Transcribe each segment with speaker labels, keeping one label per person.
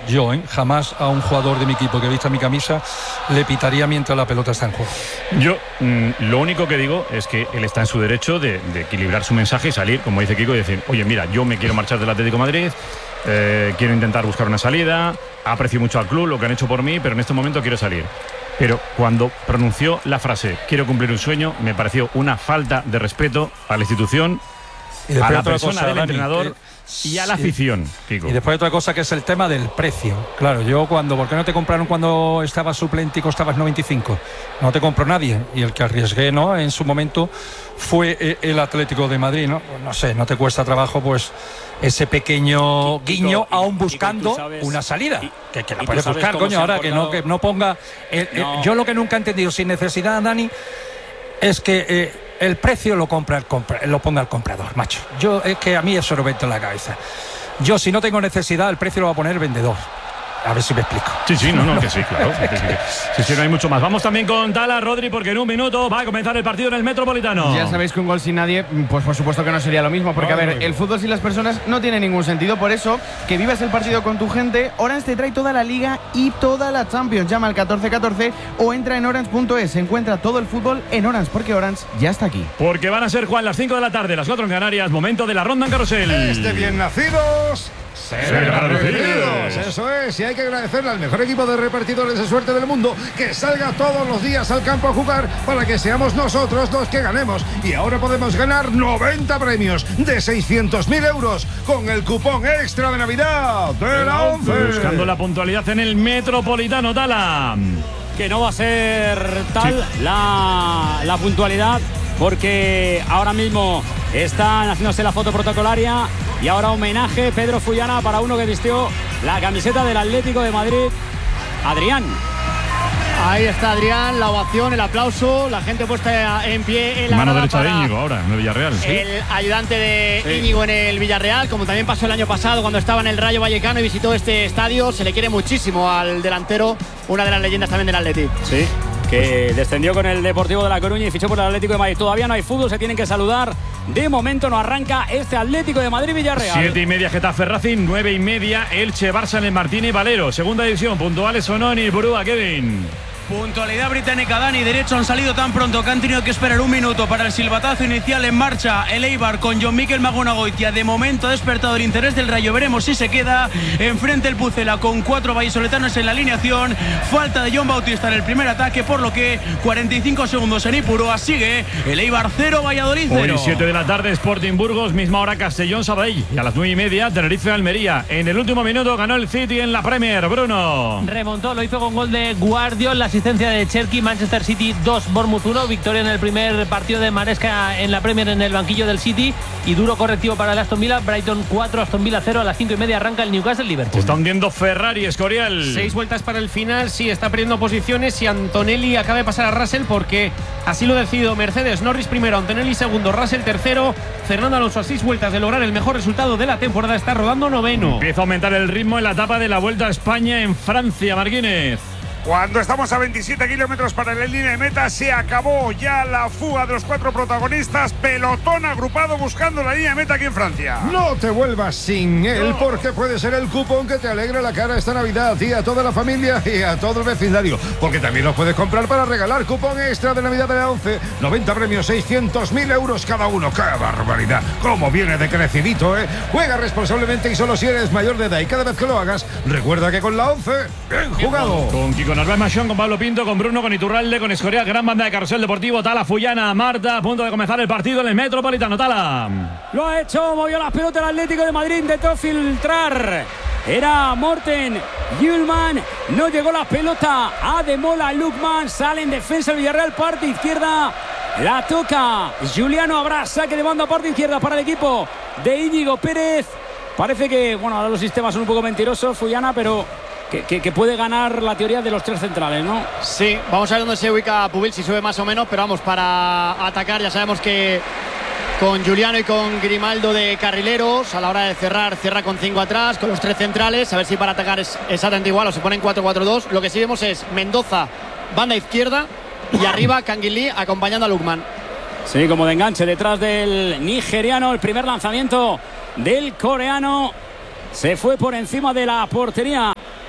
Speaker 1: jamás a un jugador de mi equipo que vista mi camisa le pitaría mientras la pelota está en juego.
Speaker 2: Yo lo único que digo es que él está en su derecho de equilibrar su mensaje y salir, como dice Kiko, y decir, oye, mira, yo me quiero marchar del Atlético de Madrid, quiero intentar buscar una salida, aprecio mucho al club, lo que han hecho por mí, pero en este momento quiero salir. Pero cuando pronunció la frase quiero cumplir un sueño, me pareció una falta de respeto a la institución, a la persona del entrenador y a la afición, Kiko.
Speaker 1: Y después otra cosa que es el tema del precio. Claro, yo ¿por qué no te compraron cuando estabas suplente y costabas 95? No te compró nadie. Y el que arriesgué, ¿no?, en su momento fue el Atlético de Madrid, ¿no? No sé, no te cuesta trabajo, pues, ese pequeño guiño, aún buscando una salida. Que la puedes buscar, coño, ahora que no ponga... Yo lo que nunca he entendido, sin necesidad, Dani, es que... el precio lo ponga el comprador, macho. Es que a mí eso no me entra en la cabeza. Yo, si no tengo necesidad, el precio lo va a poner el vendedor. A ver si me explico.
Speaker 2: Sí, que sí, claro. Sí, no hay mucho más. Vamos también con Tala, Rodri, porque en un minuto va a comenzar el partido en el Metropolitano.
Speaker 3: Ya sabéis que un gol sin nadie, pues por supuesto que no sería lo mismo, porque a ver, el fútbol sin las personas no tiene ningún sentido. Por eso, que vivas el partido con tu gente, Orange te trae toda la Liga y toda la Champions. Llama al 1414 o entra en orange.es. Se encuentra todo el fútbol en Orange, porque Orange ya está aquí.
Speaker 2: Porque van a ser, Juan, las 5 de la tarde, las 4 en Canarias, momento de la ronda en carrusel.
Speaker 4: Bien nacidos. Ser agradecidos, eso es, y hay que agradecerle al mejor equipo de repartidores de suerte del mundo que salga todos los días al campo a jugar para que seamos nosotros los que ganemos. Y ahora podemos ganar 90 premios de 600.000 euros con el cupón extra de Navidad de la 11.
Speaker 2: Buscando la puntualidad en el Metropolitano, Tala.
Speaker 5: Que no va a ser tal la puntualidad, porque ahora mismo están haciéndose la foto protocolaria y ahora homenaje Pedro Fullana para uno que vistió la camiseta del Atlético de Madrid, Adrián.
Speaker 6: Ahí está Adrián, la ovación, el aplauso, la gente puesta en pie en la
Speaker 2: mano derecha de Íñigo ahora en el Villarreal. ¿Sí?
Speaker 6: El ayudante de Íñigo en el Villarreal, como también pasó el año pasado cuando estaba en el Rayo Vallecano y visitó este estadio. Se le quiere muchísimo al delantero, una de las leyendas también del Atleti.
Speaker 5: Sí, que descendió con el Deportivo de La Coruña y fichó por el Atlético de Madrid. Todavía no hay fútbol, se tienen que saludar. De momento no arranca este Atlético de Madrid-Villarreal.
Speaker 2: 7:30 Getafe Racing, 9:30 Elche Barça en el Martínez Valero. Segunda división, puntuales o no en el Burúa, Kevin.
Speaker 7: Puntualidad británica, Dani. Derecho, han salido tan pronto que han tenido que esperar un minuto para el silbatazo inicial. En marcha el Eibar con John Mikel Magonagoitia. De momento ha despertado el interés del Rayo. Veremos si se queda. Enfrente el Pucela con 4 vallisoletanos en la alineación. Falta de John Bautista en el primer ataque, por lo que 45 segundos en Ipurúa. Sigue el Eibar 0, Valladolid 0.
Speaker 2: Hoy 7 de la tarde, Sporting Burgos, misma hora Castellón Sabadell. Y a las 9:30 Tenerife Almería. En el último minuto ganó el City en la Premier, Bruno.
Speaker 8: Remontó, lo hizo con gol de Guardiola. Asistencia de Cherki. Manchester City 2, Bournemouth 1. Victoria en el primer partido de Maresca en la Premier en el banquillo del City. Y duro correctivo para el Aston Villa. Brighton 4, Aston Villa 0. A las 5:30 arranca el Newcastle Liverpool.
Speaker 2: Se está hundiendo Ferrari, Escorial.
Speaker 3: 6 vueltas para el final. Sí, está perdiendo posiciones. Y Antonelli acaba de pasar a Russell, porque así lo decidió Mercedes. Norris primero, Antonelli segundo, Russell tercero. Fernando Alonso a 6 vueltas de lograr el mejor resultado de la temporada. Está rodando noveno.
Speaker 2: Empieza a aumentar el ritmo en la etapa de la Vuelta a España en Francia, Marquínez.
Speaker 4: Cuando estamos a 27 kilómetros para la línea de meta, se acabó ya la fuga de los 4 protagonistas. Pelotón agrupado buscando la línea de meta aquí en Francia. No te vuelvas sin él, porque puede ser el cupón que te alegra la cara esta Navidad a ti, a toda la familia y a todo el vecindario. Porque también los puedes comprar para regalar. Cupón extra de Navidad de la 11. 90 premios, 600.000 euros cada uno. ¡Qué barbaridad! ¡Cómo viene de crecidito, eh! Juega responsablemente y solo si eres mayor de edad. Y cada vez que lo hagas, recuerda que con la 11, bien jugado.
Speaker 2: Con Kiko Narváez Machón, con Pablo Pinto, con Bruno, con Iturralde, con Escorial, gran banda de carrusel deportivo. Tala, Fullana, Marta, a punto de comenzar el partido en el Metropolitano. Tala.
Speaker 5: Lo ha hecho, movió las pelotas el Atlético de Madrid, intentó filtrar. Era Morten Hjulman, no llegó la pelota a Demola Lukman, sale en defensa el Villarreal, parte izquierda, la toca Juliano, habrá saque de banda parte izquierda para el equipo de Íñigo Pérez. Parece que, bueno, ahora los sistemas son un poco mentirosos, Fullana, pero que puede ganar la teoría de los 3 centrales, ¿no?
Speaker 6: Sí, vamos a ver dónde se ubica Pubil, si sube más o menos, pero vamos, para atacar ya sabemos que con Juliano y con Grimaldo de carrileros, a la hora de cerrar, cierra con 5 atrás, con los 3 centrales, a ver si para atacar es exactamente igual o se ponen 4-4-2. Lo que sí vemos es Mendoza, banda izquierda, y arriba Canguilí acompañando a Lukman.
Speaker 5: Sí, como de enganche detrás del nigeriano, el primer lanzamiento del coreano se fue por encima de la portería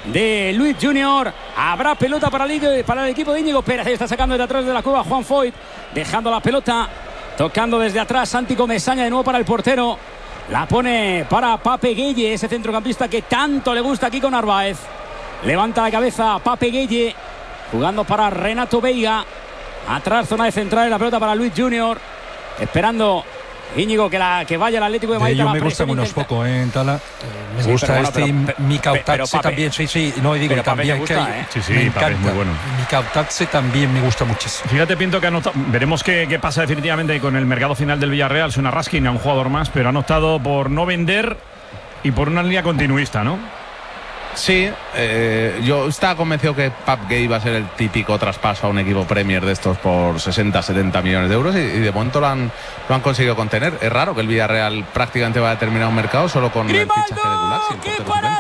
Speaker 5: de Luis Junior. Habrá pelota para el equipo de Íñigo Pérez. Está sacando desde atrás de la cueva Juan Foyt, dejando la pelota, tocando desde atrás Santi Comesaña de nuevo para el portero. La pone para Pape Gueye, ese centrocampista que tanto le gusta aquí con Narváez. Levanta la cabeza Pape Gueye, jugando para Renato Veiga. Atrás, zona de central, la pelota para Luis Junior. Esperando Íñigo que vaya el Atlético de Madrid.
Speaker 1: Me gusta unos poco, Tala. Me gusta Mikautadze también. Sí, no, y digo, también
Speaker 2: gusta, Sí, me encanta. Es muy bueno.
Speaker 1: Mikautadze también me gusta muchísimo.
Speaker 2: Fíjate, Pinto, que veremos qué pasa definitivamente con el mercado final del Villarreal. Suena Raskin a un jugador más, pero han optado por no vender y por una línea continuista, ¿no?
Speaker 9: Sí, yo estaba convencido que Pape Gueye iba a ser el típico traspaso a un equipo Premier de estos por 60-70 millones de euros y de momento lo han conseguido contener. Es raro que el Villarreal prácticamente va a terminar un mercado solo con el fichaje de Gulak.
Speaker 5: ¡Qué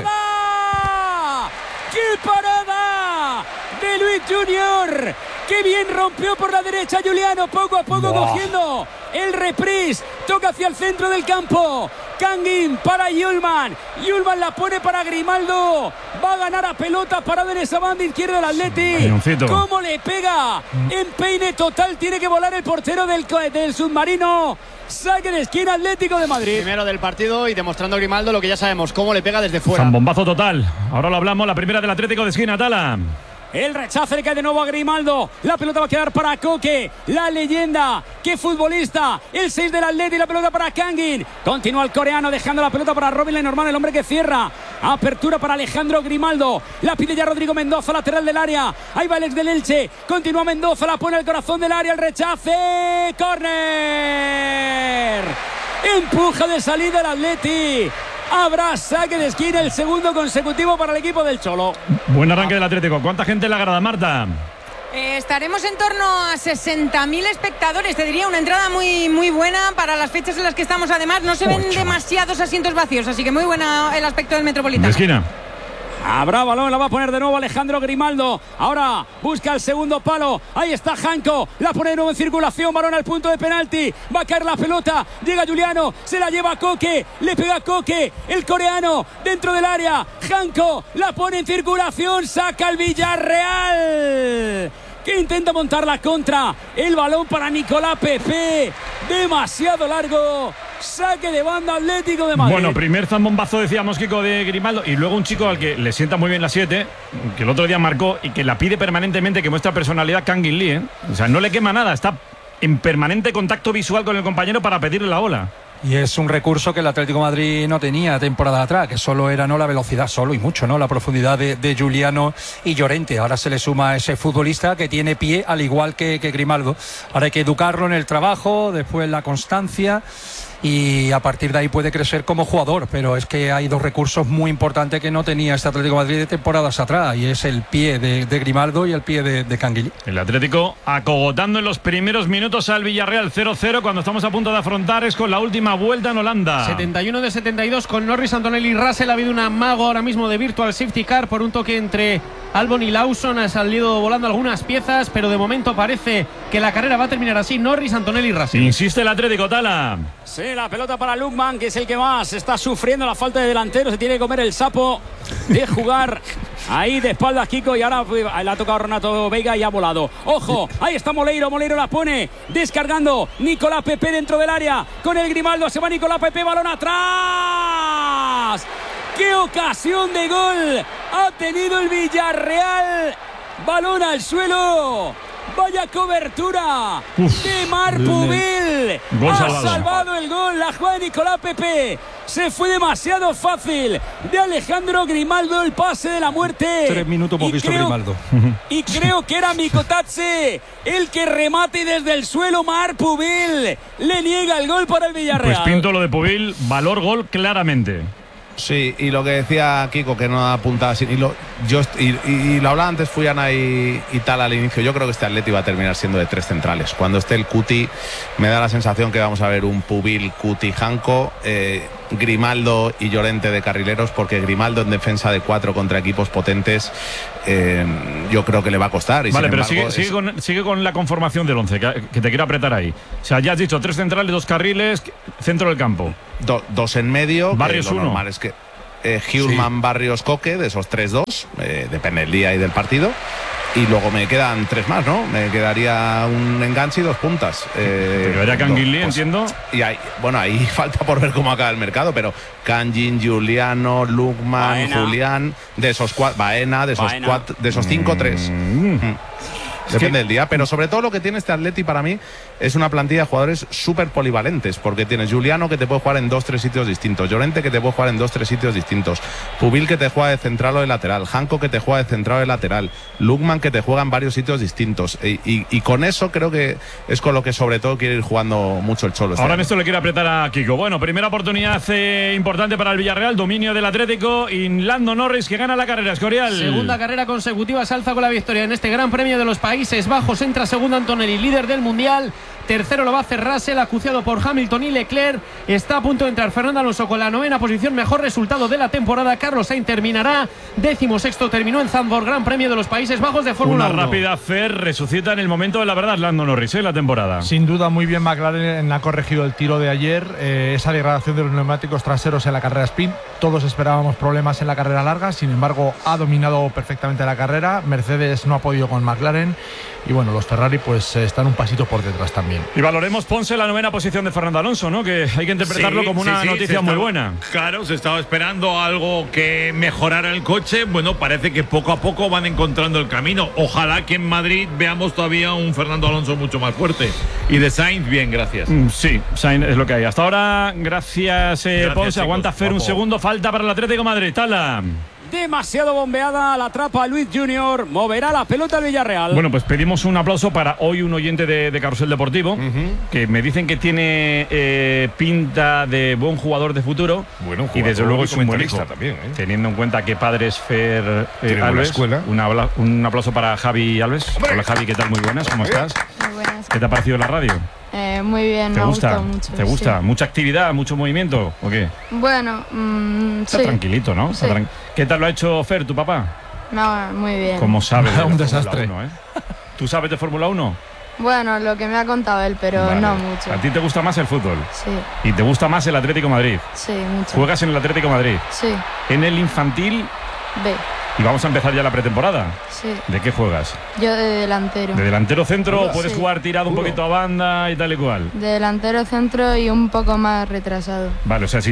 Speaker 5: parada! ¡Qué parada de Luis Junior! ¡Qué bien rompió por la derecha Juliano! Poco a poco cogiendo el reprise. Toca hacia el centro del campo. Kangin para Yulman. Yulman la pone para Grimaldo. Va a ganar a pelota parada en esa banda izquierda del Atleti. ¿Cómo le pega? Empeine total. Tiene que volar el portero del submarino. Saque de esquina Atlético de Madrid.
Speaker 6: Primero del partido y demostrando Grimaldo lo que ya sabemos, cómo le pega desde fuera.
Speaker 2: Zambombazo total. Ahora lo hablamos. La primera del Atlético de esquina, Tala.
Speaker 5: El rechazo le cae de nuevo a Grimaldo. La pelota va a quedar para Koke, la leyenda. ¡Qué futbolista! El 6 del Atleti, la pelota para Kangin. Continúa el coreano dejando la pelota para Robin Lenormand, el hombre que cierra. Apertura para Alejandro Grimaldo. La pide ya Rodrigo Mendoza, lateral del área. Ahí va el ex del Elche. Continúa Mendoza, la pone al corazón del área. El rechace. ¡Córner! Empuja de salida el Atleti. Habrá saque de esquina, el segundo consecutivo para el equipo del Cholo.
Speaker 2: Buen arranque del Atlético. ¿Cuánta gente en la grada, Marta?
Speaker 10: Estaremos en torno a 60.000 espectadores. Te diría una entrada muy, muy buena para las fechas en las que estamos. Además, no se ven demasiados asientos vacíos, así que muy buena el aspecto del Metropolitano.
Speaker 2: De esquina.
Speaker 5: Habrá balón, la va a poner de nuevo Alejandro Grimaldo. Ahora busca el segundo palo. Ahí está Janko. La pone de nuevo en circulación. Balón al punto de penalti. Va a caer la pelota. Llega Juliano. Se la lleva a Koke. Le pega a Koke. El coreano dentro del área. Janko la pone en circulación. Saca el Villarreal, que intenta montar la contra. El balón para Nicolás Pepe. Demasiado largo. Saque de banda Atlético de Madrid.
Speaker 2: Bueno, primer zambombazo, decíamos, Kiko, de Grimaldo. Y luego un chico al que le sienta muy bien la 7, que el otro día marcó y que la pide permanentemente, que muestra personalidad, Kangin Lee, ¿eh? O sea, no le quema nada. Está en permanente contacto visual con el compañero para pedirle la ola.
Speaker 1: Y es un recurso que el Atlético de Madrid no tenía temporada atrás, que solo era la velocidad, solo y mucho, la profundidad de Juliano y Llorente. Ahora se le suma ese futbolista que tiene pie, al igual que Grimaldo. Ahora hay que educarlo en el trabajo, después la constancia, y a partir de ahí puede crecer como jugador. Pero es que hay dos recursos muy importantes que no tenía este Atlético de Madrid de temporadas atrás, y es el pie de Grimaldo y el pie de Kangin Lee.
Speaker 2: El Atlético acogotando en los primeros minutos al Villarreal 0-0 cuando estamos a punto de afrontar es con la última vuelta en Holanda.
Speaker 8: 71 de 72 con Norris, Antonelli y Russell. Ha habido un amago ahora mismo de virtual safety car por un toque entre Albon y Lawson. Ha salido volando algunas piezas, pero de momento parece que la carrera va a terminar así. Norris, Antonelli y Russell.
Speaker 2: Insiste el Atlético, Tala.
Speaker 5: Sí, la pelota para Lukman, que es el que más está sufriendo la falta de delantero. Se tiene que comer el sapo de jugar ahí de espaldas Kiko, y ahora le ha tocado Renato Veiga y ha volado. Ojo, ahí está Moleiro la pone descargando Nicolás Pepe dentro del área con el Grimaldo. Se va Nicolás Pepe, balón atrás. ¡Qué ocasión de gol ha tenido el Villarreal! Balón al suelo. Vaya cobertura de Marc Pubil. Ha salvado el gol. La jugada de Nicolás Pepe se fue demasiado fácil. De Alejandro Grimaldo, el pase de la muerte.
Speaker 1: 3 minutos hemos visto Grimaldo.
Speaker 5: Y creo que era Mikautadze el que remate desde el suelo. Marc Pubil le niega el gol para el Villarreal.
Speaker 2: Pues Pinto, lo de Pubil, valor gol claramente.
Speaker 9: Sí, y lo que decía Kiko, que no apuntaba así, y lo hablaba antes Fuyana y tal al inicio. Yo creo que este Atleti va a terminar siendo de 3 centrales. Cuando esté el Cuti, me da la sensación que vamos a ver un Pubil, Cuti, Janko, Grimaldo y Llorente de carrileros, porque Grimaldo en defensa de 4 contra equipos potentes, yo creo que le va a costar. Y
Speaker 2: vale, pero embargo, sigue con la conformación del 11, que te quiero apretar ahí. O sea, ya has dicho 3 centrales, 2 carriles, centro del campo.
Speaker 9: 2 en medio.
Speaker 2: Barrios 1.
Speaker 9: Normal es que Hjulman, Barrios, Coque, de esos 3-2, depende del día y del partido. Y luego me quedan 3 más, ¿no? Me quedaría un enganche y 2 puntas.
Speaker 2: Te quedaría Canguilí,
Speaker 9: pues,
Speaker 2: entiendo.
Speaker 9: Y ahí falta por ver cómo acaba el mercado, pero Kangin, Giuliano, Lukman, Julián, de esos 4, Baena, de esos 5, 3. Depende del día, pero sobre todo lo que tiene este Atleti para mí es una plantilla de jugadores súper polivalentes, porque tienes Giuliano que te puede jugar en 2-3 sitios distintos, Llorente que te puede jugar en 2-3 sitios distintos, Pubil que te juega de central o de lateral, Janko que te juega de central o de lateral, Lukman que te juega en varios sitios distintos, y con eso creo que es con lo que sobre todo quiere ir jugando mucho el Cholo.
Speaker 2: Ahora en esto le quiere apretar a Kiko. Bueno, primera oportunidad importante para el Villarreal, dominio del Atlético y Lando Norris que gana la carrera. Escorial.
Speaker 8: Segunda carrera consecutiva, se alza con la victoria en este Gran Premio de los Países Bajos. Entra segundo Antonelli, líder del Mundial. Tercero lo va a hacer Russell, acuciado por Hamilton y Leclerc. Está a punto de entrar Fernando Alonso con la 9ª posición, mejor resultado de la temporada. Carlos Sainz terminará 16º, terminó en Zandvoort, Gran Premio de los Países Bajos de Fórmula 1.
Speaker 2: Una rápida Fer resucita en el momento de la verdad Lando Norris, la temporada.
Speaker 11: Sin duda, muy bien McLaren ha corregido el tiro de ayer. Esa degradación de los neumáticos traseros en la carrera sprint. Todos esperábamos problemas en la carrera larga, sin embargo ha dominado perfectamente la carrera. Mercedes no ha podido con McLaren. Y bueno, los Ferrari pues están un pasito por detrás también.
Speaker 2: Y valoremos, Ponce, la 9ª posición de Fernando Alonso, ¿no? Que hay que interpretarlo como una noticia muy buena.
Speaker 12: Claro, se estaba esperando algo que mejorara el coche. Bueno, parece que poco a poco van encontrando el camino. Ojalá que en Madrid veamos todavía un Fernando Alonso mucho más fuerte. Y de Sainz, bien, gracias.
Speaker 2: Sí, Sainz es lo que hay. Hasta ahora, gracias Ponce. Chicos, aguanta Fer un segundo. Falta para el Atlético de Madrid. Tala.
Speaker 5: Demasiado bombeada, la atrapa Luis Junior, moverá la pelota al Villarreal.
Speaker 2: Bueno, pues pedimos un aplauso para hoy un oyente de Carrusel Deportivo, que me dicen que tiene pinta de buen jugador de futuro.
Speaker 4: Bueno,
Speaker 2: y desde luego es un buen hijo
Speaker 4: también,
Speaker 2: teniendo en cuenta que padre es Fer Alves.
Speaker 4: Escuela.
Speaker 2: Un aplauso para Javi Alves. Hola Javi, ¿qué tal? Muy buenas, ¿cómo estás?
Speaker 13: Muy buenas.
Speaker 2: ¿Qué te ha parecido la radio?
Speaker 13: Muy bien, me gusta mucho.
Speaker 2: ¿Te gusta?
Speaker 13: Sí.
Speaker 2: ¿Mucha actividad, mucho movimiento o qué?
Speaker 13: Bueno,
Speaker 2: Está tranquilito, ¿no?
Speaker 13: Sí.
Speaker 2: ¿Qué tal lo ha hecho Fer, tu papá?
Speaker 13: No, muy bien.
Speaker 2: ¿Cómo sabe?
Speaker 11: Un desastre.
Speaker 2: 1, ¿Tú sabes de Fórmula 1?
Speaker 13: Bueno, lo que me ha contado él, pero
Speaker 2: Vale.
Speaker 13: no mucho.
Speaker 2: ¿A ti te gusta más el fútbol?
Speaker 13: Sí.
Speaker 2: ¿Y te gusta más el Atlético de Madrid?
Speaker 13: Sí, mucho.
Speaker 2: ¿Juegas en el Atlético de Madrid?
Speaker 13: Sí.
Speaker 2: ¿En el infantil?
Speaker 13: B.
Speaker 2: Y vamos a empezar ya la pretemporada.
Speaker 13: Sí.
Speaker 2: ¿De qué juegas?
Speaker 13: Yo de delantero.
Speaker 2: ¿De delantero centro o puedes
Speaker 13: Sí.
Speaker 2: jugar tirado un poquito a banda y tal y cual?
Speaker 13: De delantero centro y un poco más retrasado.
Speaker 2: Vale, o sea, si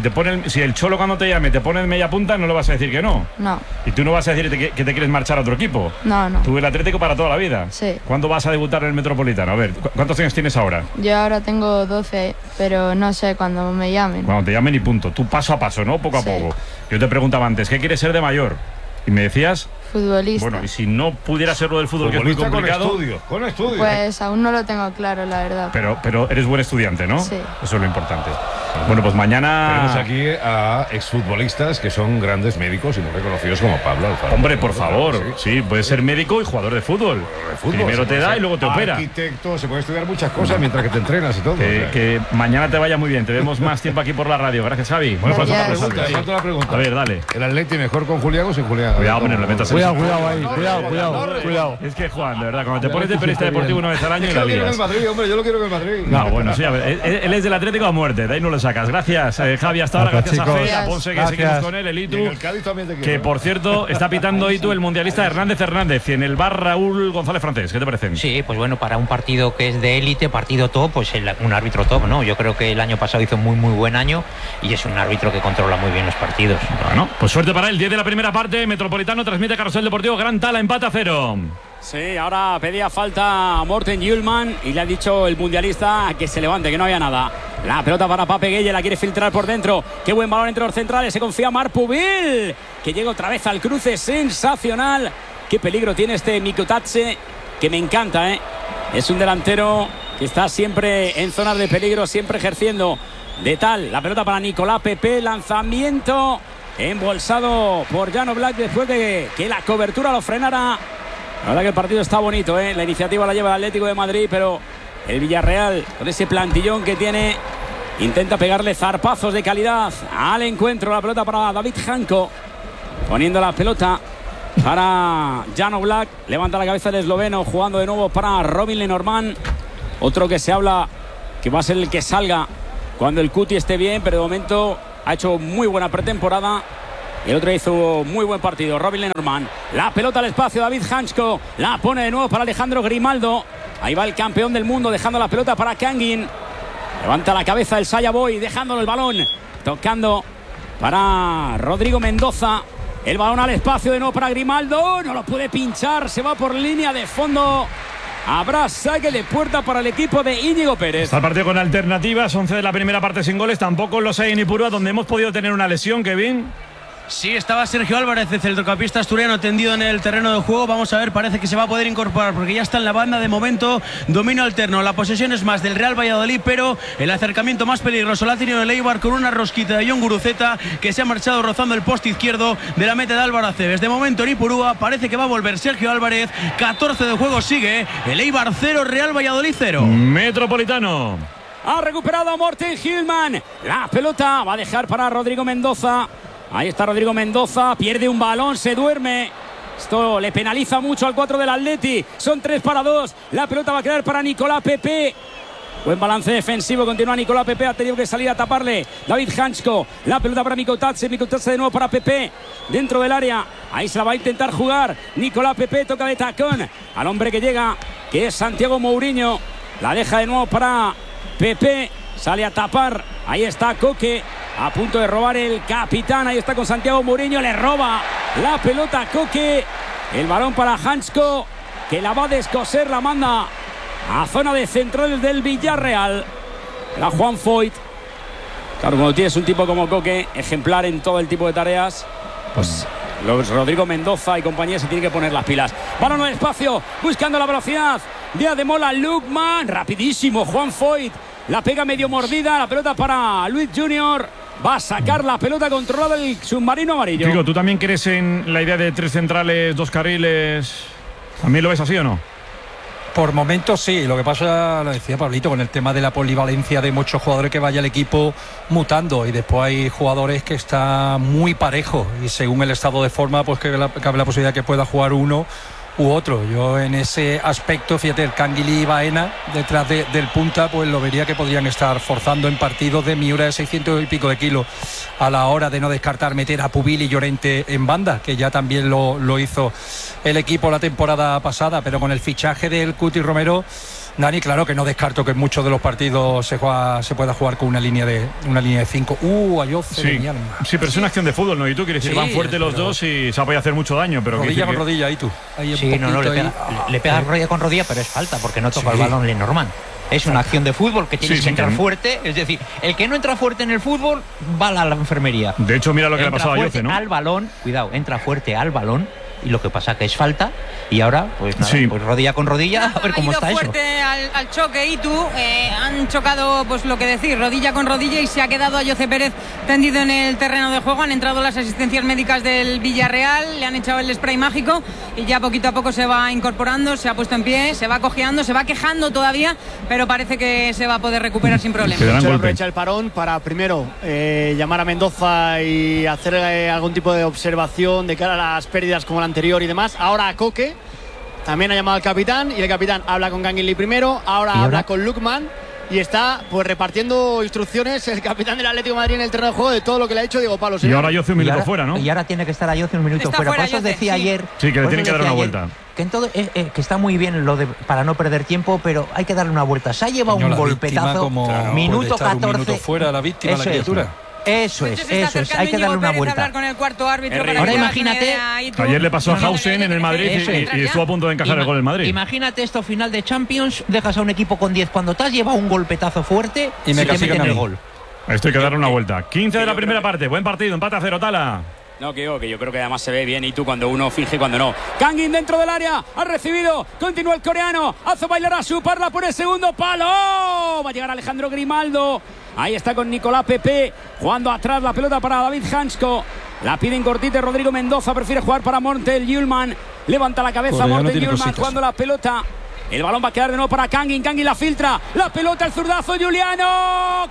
Speaker 2: el Cholo cuando te llame te pone en media punta, no le vas a decir que no.
Speaker 13: No.
Speaker 2: Y tú no vas a decir que te quieres marchar a otro equipo.
Speaker 13: No.
Speaker 2: Tú el Atlético para toda la vida.
Speaker 13: Sí.
Speaker 2: ¿Cuándo vas a debutar en el Metropolitano? A ver, ¿cuántos años tienes ahora?
Speaker 13: Yo ahora tengo 12, pero no sé cuándo me llamen.
Speaker 2: Cuando te llamen y punto. Tú paso a paso, ¿no? Poco a poco. Yo te preguntaba antes, ¿qué quieres ser de mayor? Y me decías...
Speaker 13: Futbolista.
Speaker 2: Bueno, y si no pudiera ser lo del fútbol, que es muy complicado...
Speaker 4: Con estudios.
Speaker 13: Pues aún no lo tengo claro, la verdad.
Speaker 2: Pero eres buen estudiante, ¿no?
Speaker 13: Sí.
Speaker 2: Eso es lo importante. Bueno, pues mañana...
Speaker 4: Tenemos aquí a exfutbolistas que son grandes médicos y muy reconocidos como Pablo Alfaro.
Speaker 2: Hombre, por favor. Sí, puedes ser médico y jugador de fútbol. Primero te da y luego te opera.
Speaker 4: Arquitecto, se puede estudiar muchas cosas mientras que te entrenas y todo.
Speaker 2: Que mañana te vaya muy bien. Te vemos más tiempo aquí por la radio. Gracias, Xavi.
Speaker 4: Bueno, falta la pregunta.
Speaker 2: A ver, dale.
Speaker 4: ¿El Atleti mejor con Julián o sin Julián?
Speaker 2: Cuidado, no le metas
Speaker 11: Cuidado ahí. Cuidado.
Speaker 2: Es que, Juan, de verdad, cuando te pones de periodista deportivo una vez al año y la
Speaker 4: Yo lo quiero en
Speaker 2: lías.
Speaker 4: el Madrid, hombre, yo lo quiero en el Madrid.
Speaker 2: No, bueno, sí, a ver, él es del Atlético a muerte, de ahí no lo sacas. Gracias, Javi, hasta ahora. Gracias a Fe, a Ponce, que seguimos con él, el Itu.
Speaker 4: En el Cádiz también te quiero.
Speaker 2: Que, por cierto, está pitando Itu el mundialista Hernández y en el bar Raúl González Francés. ¿Qué te parecen?
Speaker 14: Sí, pues bueno, para un partido que es de élite, partido top, pues un árbitro top, ¿no? Yo creo que el año pasado hizo muy buen año y es un árbitro que controla muy bien los partidos.
Speaker 2: Bueno, pues suerte para él. 10 de la primera parte, Metropolitano transmite Carrusel Deportivo, Gran Tala, empate a 0.
Speaker 5: Sí, ahora pedía falta a Morten Hjulman y le ha dicho el mundialista que se levante, que no había nada. La pelota para Pape Gueye, la quiere filtrar por dentro. Qué buen balón entre los centrales, se confía Marc Pubil, que llega otra vez al cruce, sensacional. Qué peligro tiene este Mikotatse, que me encanta, ¿eh? Es un delantero que está siempre en zonas de peligro, siempre ejerciendo de tal. La pelota para Nicolás Pepe, lanzamiento embolsado por Jan Oblak después de que la cobertura lo frenara. La verdad que el partido está bonito, ¿eh? La iniciativa la lleva el Atlético de Madrid, pero el Villarreal, con ese plantillón que tiene, intenta pegarle zarpazos de calidad al encuentro. La pelota para David Janko, poniendo la pelota para Jan Oblak. Levanta la cabeza el esloveno, jugando de nuevo para Robin Lenormand. Otro que se habla que va a ser el que salga cuando el Cuti esté bien, pero de momento ha hecho muy buena pretemporada. El otro hizo muy buen partido, Robin Lenormand. La pelota al espacio, David Hansko. La pone de nuevo para Alejandro Grimaldo. Ahí va el campeón del mundo, dejando la pelota para Kangin. Levanta la cabeza el Saya Boy, dejándolo el balón. Tocando para Rodrigo Mendoza. El balón al espacio de nuevo para Grimaldo. No lo puede pinchar, se va por línea de fondo. Habrá saque de puerta para el equipo de Íñigo Pérez.
Speaker 2: Está el partido con alternativas, 11 de la primera parte sin goles. Tampoco los hay en Ipurúa, donde hemos podido tener una lesión, Kevin.
Speaker 7: Sí, estaba Sergio Álvarez, el centrocampista asturiano, tendido en el terreno de juego. Vamos a ver, parece que se va a poder incorporar porque ya está en la banda de momento. Dominio alterno, la posesión es más del Real Valladolid, pero el acercamiento más peligroso la ha tenido el Eibar con una rosquita de Jon Guruceta que se ha marchado rozando el poste izquierdo de la meta de Álvaro Aceves. De momento en Ipurúa parece que va a volver Sergio Álvarez. 14 de juego sigue, el Eibar 0, Real Valladolid 0.
Speaker 2: Metropolitano.
Speaker 5: Ha recuperado a Morten Hillman. La pelota va a dejar para Rodrigo Mendoza. Ahí está Rodrigo Mendoza, pierde un balón, se duerme. Esto le penaliza mucho al 4 del Atleti. Son 3 para 2. La pelota va a quedar para Nicolás Pepe. Buen balance defensivo, continúa Nicolás Pepe. Ha tenido que salir a taparle David Hansko. La pelota para Mikotadze. Mikotadze de nuevo para Pepe. Dentro del área. Ahí se la va a intentar jugar Nicolás Pepe. Toca de tacón al hombre que llega, que es Santiago Mourinho. La deja de nuevo para Pepe. Sale a tapar. Ahí está Coque. A punto de robar el capitán. Ahí está con Santiago Mourinho. Le roba la pelota a Coque. El balón para Hansko, que la va a descoser. La manda a zona de central del Villarreal. La Juan Foyt. Claro, cuando tienes un tipo como Coque, ejemplar en todo el tipo de tareas, pues los Rodrigo Mendoza y compañía se tienen que poner las pilas. Balón al espacio, buscando la velocidad de Ademola Lookman. Rapidísimo Juan Foyt. La pega medio mordida. La pelota para Luis Junior. Va a sacar la pelota controlada el submarino amarillo.
Speaker 2: Digo, ¿tú también crees en la idea de 3 centrales, 2 carriles? ¿También lo ves así o no?
Speaker 1: Por momentos sí, lo que pasa, lo decía Pablito, con el tema de la polivalencia de muchos jugadores, que vaya el equipo mutando, y después hay jugadores que están muy parejos y según el estado de forma, pues que cabe la posibilidad que pueda jugar uno u otro. Yo en ese aspecto, fíjate, el Canguilí y Baena detrás del punta, pues lo vería que podrían estar forzando en partidos de Miura de 600 y pico de kilos, a la hora de no descartar meter a Pubil y Llorente en banda, que ya también lo hizo el equipo la temporada pasada. Pero con el fichaje del Cuti Romero, Dani, claro que no descarto que en muchos de los partidos se pueda jugar con una línea de 5. Ayoce de mi alma.
Speaker 2: Sí, pero es una acción de fútbol, ¿no? Y tú quieres decir, van fuerte los dos y se puede hacer mucho daño. Pero
Speaker 1: rodilla con rodilla, ahí tú. Ahí
Speaker 14: sí, le pega rodilla con rodilla, pero es falta porque no toca el balón Lenormand. Es una acción de fútbol que tienes que entrar fuerte. Es decir, el que no entra fuerte en el fútbol va a la enfermería.
Speaker 2: De hecho, mira lo que le ha pasado a Ayoce, ¿no?
Speaker 14: Al balón, cuidado, entra fuerte al balón. Y lo que pasa que es falta. Y ahora, pues nada, pues rodilla con rodilla, a ver cómo está eso.
Speaker 10: Ha ido fuerte al choque y tú han chocado, pues lo que decir, rodilla con rodilla, y se ha quedado Ayoce Pérez tendido en el terreno de juego. Han entrado las asistencias médicas del Villarreal, le han echado el spray mágico y ya poquito a poco se va incorporando, se ha puesto en pie, se va cojeando, se va quejando todavía, pero parece que se va a poder recuperar sin problemas.
Speaker 6: Se aprovecha el parón para primero llamar a Mendoza y hacer algún tipo de observación de cara a las pérdidas como la anterior y demás. Ahora a Coque también ha llamado al capitán y el capitán habla con Canguilí primero, ahora habla con Lookman y está pues repartiendo instrucciones el capitán del Atlético de Madrid en el terreno de juego de todo lo que le ha hecho Diego Pablo.
Speaker 2: Y ahora Ayoce un minuto fuera, ¿no?
Speaker 14: Y ahora tiene que estar Ayoce un minuto fuera. Por eso os decía ayer.
Speaker 2: Sí, que le tienen que dar una vuelta.
Speaker 14: Que está muy bien lo de para no perder tiempo, pero hay que darle una vuelta. Se ha llevado un golpetazo. Minuto 14.
Speaker 1: Un minuto fuera la víctima, la criatura.
Speaker 14: Eso es, hay que darle una vuelta.
Speaker 10: Con el cuarto árbitro para
Speaker 14: ahora imagínate.
Speaker 2: Ayer le pasó a Hausen en el Madrid y estuvo a punto de encajar el gol del Madrid.
Speaker 14: Imagínate esto, final de Champions, dejas a un equipo con 10 cuando te has llevado un golpetazo fuerte y me meten el gol.
Speaker 2: Esto hay que darle una vuelta. 15 de la primera parte, buen partido, empate a 0, Tala.
Speaker 5: No, que yo creo que además se ve bien y tú cuando uno finge cuando no. Kangin dentro del área, ha recibido, continúa el coreano, hace bailar a su parla por el segundo palo. Va a llegar Alejandro Grimaldo. Ahí está con Nicolás Pepe, jugando atrás la pelota para David Hansko. La pide en cortite Rodrigo Mendoza, prefiere jugar para Morten Hjulman. Levanta la cabeza Morten Hjulman jugando la pelota. El balón va a quedar de nuevo para Kangin. Kangin la filtra. La pelota, el zurdazo, Giuliano.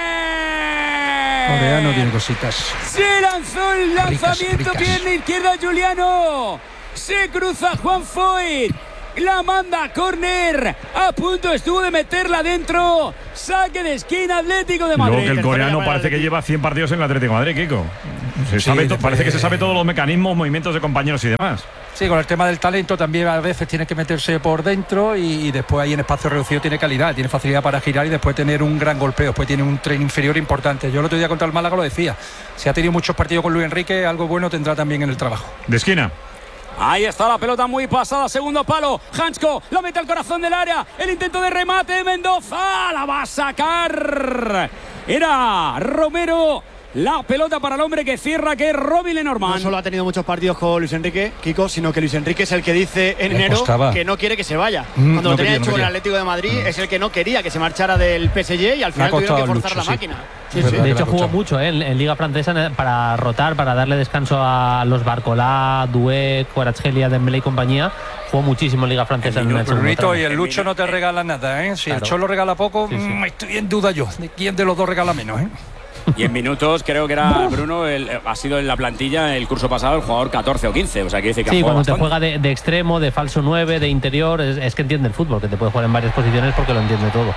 Speaker 5: ¡Córner!
Speaker 1: Coreano tiene cositas.
Speaker 5: Se lanzó el lanzamiento, pierna izquierda, Giuliano. Se cruza Juan Foyt. La manda a córner. A punto estuvo de meterla dentro. Saque de esquina, Atlético de Madrid.
Speaker 2: Luego que el coreano parece que lleva 100 partidos en el Atlético de Madrid, Kiko. Parece que se sabe todos los mecanismos, movimientos de compañeros y demás.
Speaker 1: Sí, con el tema del talento también a veces tiene que meterse por dentro y después ahí en espacio reducido tiene calidad, tiene facilidad para girar y después tener un gran golpeo, después tiene un tren inferior importante. Yo el otro día contra el Málaga lo decía, si ha tenido muchos partidos con Luis Enrique, algo bueno tendrá también en el trabajo.
Speaker 2: De esquina.
Speaker 5: Ahí está la pelota muy pasada, segundo palo, Hansko lo mete al corazón del área, el intento de remate de Mendoza, la va a sacar, era Romero. La pelota para el hombre que cierra, que es Robbie Lenormand.
Speaker 6: No solo ha tenido muchos partidos con Luis Enrique, Kiko, sino que Luis Enrique es el que dice en enero que no quiere que se vaya. Cuando lo tenía hecho con el Atlético de Madrid, es el que no quería que se marchara del PSG y al final tuvieron que forzar la máquina.
Speaker 8: De hecho, jugó mucho en Liga Francesa para rotar, para darle descanso a los Barcolá, Doué, Kvaratskhelia, Dembélé y compañía. Jugó muchísimo en Liga Francesa.
Speaker 1: Y el Lucho no te regala nada, ¿eh? Si el Cholo regala poco, estoy en duda yo de quién de los dos regala menos, ¿eh?
Speaker 5: Y en minutos creo que era Bruno, ha sido en la plantilla el curso pasado el jugador 14 o 15. O sea, que dice que
Speaker 8: cuando
Speaker 5: bastante.
Speaker 8: te juega de extremo, de falso 9, de interior, es que entiende el fútbol, que te puede jugar en varias posiciones porque lo entiende todo.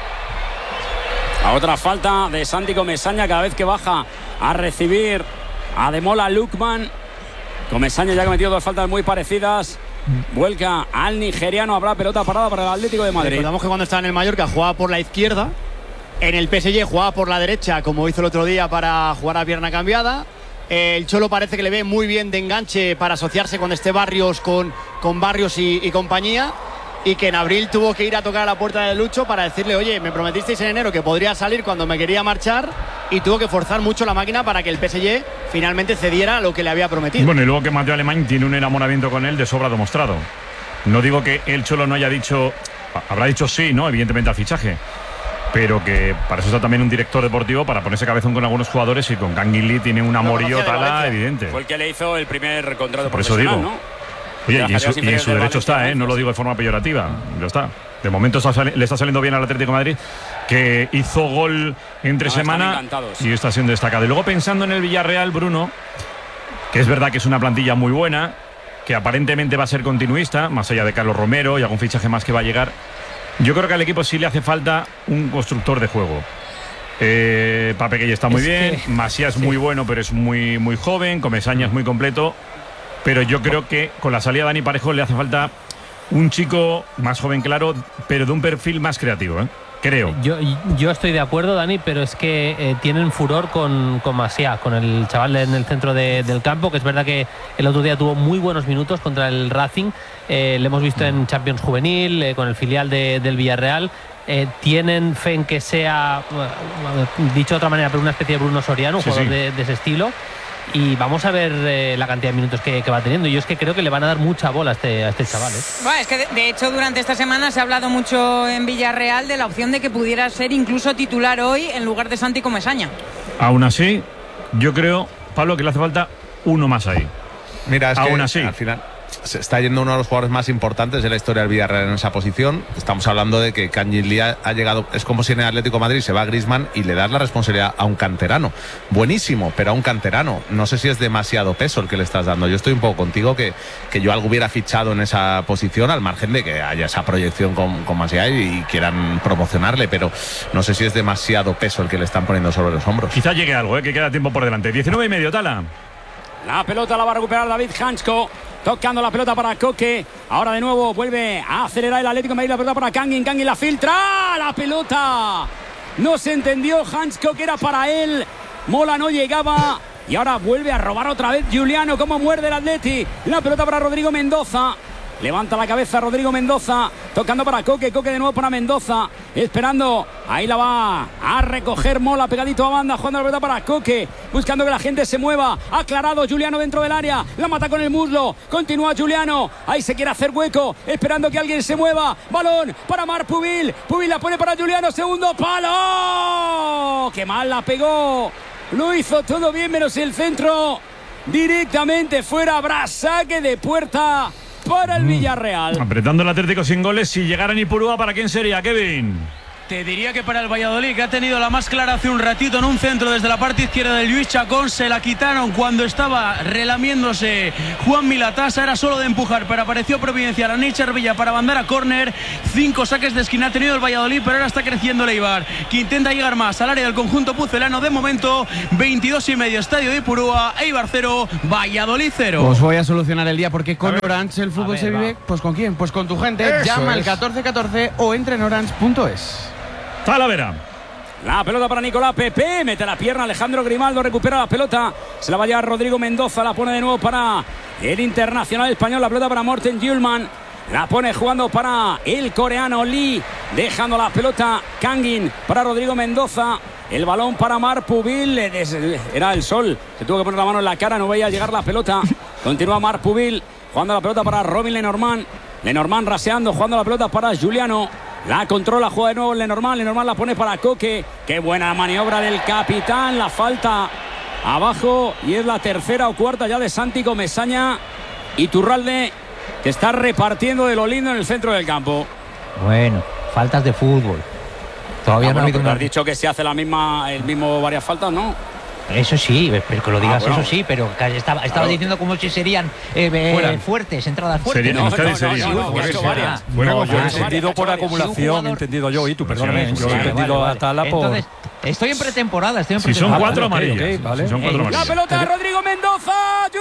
Speaker 5: A otra falta de Santi Comesaña cada vez que baja a recibir a Demola Lookman. Comesaña ya ha cometido dos faltas muy parecidas. Vuelca al nigeriano, habrá pelota parada para el Atlético de Madrid.
Speaker 6: Recordamos que cuando estaba en el Mallorca jugaba por la izquierda. En el PSG jugaba por la derecha, como hizo el otro día para jugar a pierna cambiada. El Cholo parece que le ve muy bien de enganche para asociarse cuando esté Barrios con Barrios y compañía. Y que en abril tuvo que ir a tocar a la puerta de Lucho para decirle, oye, me prometisteis en enero que podría salir cuando me quería marchar. Y tuvo que forzar mucho la máquina para que el PSG finalmente cediera lo que le había prometido.
Speaker 2: Bueno, y luego que Mateo Alemán tiene un enamoramiento con él de sobra demostrado. No digo que el Cholo no haya dicho, habrá dicho sí, ¿no? Evidentemente al fichaje. Pero que para eso está también un director deportivo, para ponerse cabezón con algunos jugadores, y con Canguilí tiene un amorío tal evidente.
Speaker 5: Fue el que le hizo el primer contrato
Speaker 2: por eso
Speaker 5: profesional,
Speaker 2: digo.
Speaker 5: ¿no?
Speaker 2: Oye, y en su derecho está, no lo digo de forma peyorativa, ya está. De momento le está saliendo bien al Atlético de Madrid, que hizo gol entre semana y está siendo destacado. Y luego pensando en el Villarreal, Bruno, que es verdad que es una plantilla muy buena, que aparentemente va a ser continuista, más allá de Carlos Romero y algún fichaje más que va a llegar. Yo creo que al equipo sí le hace falta un constructor de juego. Pape Gueye está muy bien, Masía es muy bueno, pero es muy, muy joven, Comesaña es muy completo. Pero yo creo que con la salida de Dani Parejo le hace falta un chico más joven, claro, pero de un perfil más creativo, creo.
Speaker 8: Yo estoy de acuerdo, Dani, pero es que tienen furor con Masía, con el chaval en el centro del campo, que es verdad que el otro día tuvo muy buenos minutos contra el Racing. Le hemos visto en Champions Juvenil, con el filial del Villarreal. Tienen fe en que sea, dicho de otra manera, pero una especie de Bruno Soriano, un jugador de ese estilo. Y vamos a ver la cantidad de minutos que va teniendo. Yo es que creo que le van a dar mucha bola a este chaval.
Speaker 10: Bueno, es que de hecho durante esta semana se ha hablado mucho en Villarreal de la opción de que pudiera ser incluso titular hoy en lugar de Santi Comesaña.
Speaker 2: Aún así, yo creo, Pablo, que le hace falta uno más ahí.
Speaker 9: Mira, es
Speaker 2: aún
Speaker 9: que
Speaker 2: así,
Speaker 9: al final se está yendo uno de los jugadores más importantes de la historia del Villarreal en esa posición. Estamos hablando de que Canguilí ha llegado, es como si en el Atlético de Madrid se va Griezmann y le das la responsabilidad a un canterano. Buenísimo, pero a un canterano. No sé si es demasiado peso el que le estás dando. Yo estoy un poco contigo que yo algo hubiera fichado en esa posición, al margen de que haya esa proyección con Masía y quieran promocionarle, pero no sé si es demasiado peso el que le están poniendo sobre los hombros.
Speaker 2: Quizá llegue algo, que queda tiempo por delante. 19:30, Tala.
Speaker 5: La pelota la va a recuperar David Hansko. Tocando la pelota para Coque. Ahora de nuevo vuelve a acelerar el Atlético de Madrid. La pelota para Kangin. Kangin la filtra. La pelota no se entendió. Hansko que era para él. Mola no llegaba. Y ahora vuelve a robar otra vez Juliano. Como muerde el Atleti. La pelota para Rodrigo Mendoza. Levanta la cabeza Rodrigo Mendoza. Tocando para Coque. Coque de nuevo para Mendoza. Esperando. Ahí la va a recoger Mola. Pegadito a banda. Jugando la pelota para Coque. Buscando que la gente se mueva. Aclarado Juliano dentro del área. La mata con el muslo. Continúa Juliano. Ahí se quiere hacer hueco. Esperando que alguien se mueva. Balón para Marc Pubil. Pubil la pone para Juliano. Segundo palo. Qué mal la pegó. Lo hizo todo bien menos el centro. Directamente fuera. Habrá saque de puerta para el Villarreal.
Speaker 2: Apretando el Atlético sin goles. Si llegara Ipurúa, ¿para quién sería, Kevin?
Speaker 7: Te diría que para el Valladolid, que ha tenido la más clara hace un ratito en un centro desde la parte izquierda de Lluís Chacón, se la quitaron cuando estaba relamiéndose Juan Milatasa, era solo de empujar, pero apareció providencial a Neichar Villa para mandar a córner. 5 saques de esquina ha tenido el Valladolid, pero ahora está creciendo el Eibar, que intenta llegar más al área del conjunto pucelano. De momento, 22:30, Estadio de Ipurúa, Eibar 0, Valladolid 0.
Speaker 3: Os voy a solucionar el día, porque con Orange el fútbol se vive, pues ¿con quién? Pues con tu gente.
Speaker 4: Eso
Speaker 3: llama al
Speaker 4: es.
Speaker 3: 1414 o entra en orange.es.
Speaker 2: Talavera.
Speaker 5: La pelota para Nicolás Pepe, mete la pierna Alejandro Grimaldo, recupera la pelota, se la va a llevar Rodrigo Mendoza, la pone de nuevo para el internacional español, la pelota para Morten Hjulmand, la pone jugando para el coreano Lee, dejando la pelota Kangin para Rodrigo Mendoza, el balón para Marc Pubil, era el sol, se tuvo que poner la mano en la cara, no veía llegar la pelota, continúa Marc Pubil, jugando la pelota para Robin Lenormand, Lenormand raseando, jugando la pelota para Juliano. La controla, juega de nuevo Lenormand la pone para Coque. Qué buena maniobra del capitán, la falta abajo y es la tercera o cuarta ya de Santi Comesaña. Iturralde, que está repartiendo de lo lindo en el centro del campo.
Speaker 14: Bueno, faltas de fútbol. Todavía no ha habido
Speaker 5: has dicho que se hace el mismo varias faltas, ¿no?
Speaker 14: Eso sí, pero que lo digas,
Speaker 5: bueno.
Speaker 14: eso sí, pero estaba diciendo como si serían fuertes, entradas fuertes.
Speaker 2: Yo
Speaker 1: he entendido por acumulación, he entendido yo, y tú, perdóname, yo he entendido a Tala por...
Speaker 14: Entonces, estoy en pretemporada,
Speaker 2: Si son 4 amarillas.
Speaker 1: Vale.
Speaker 2: Si son 4 amarillas.
Speaker 5: La pelota de Rodrigo Mendoza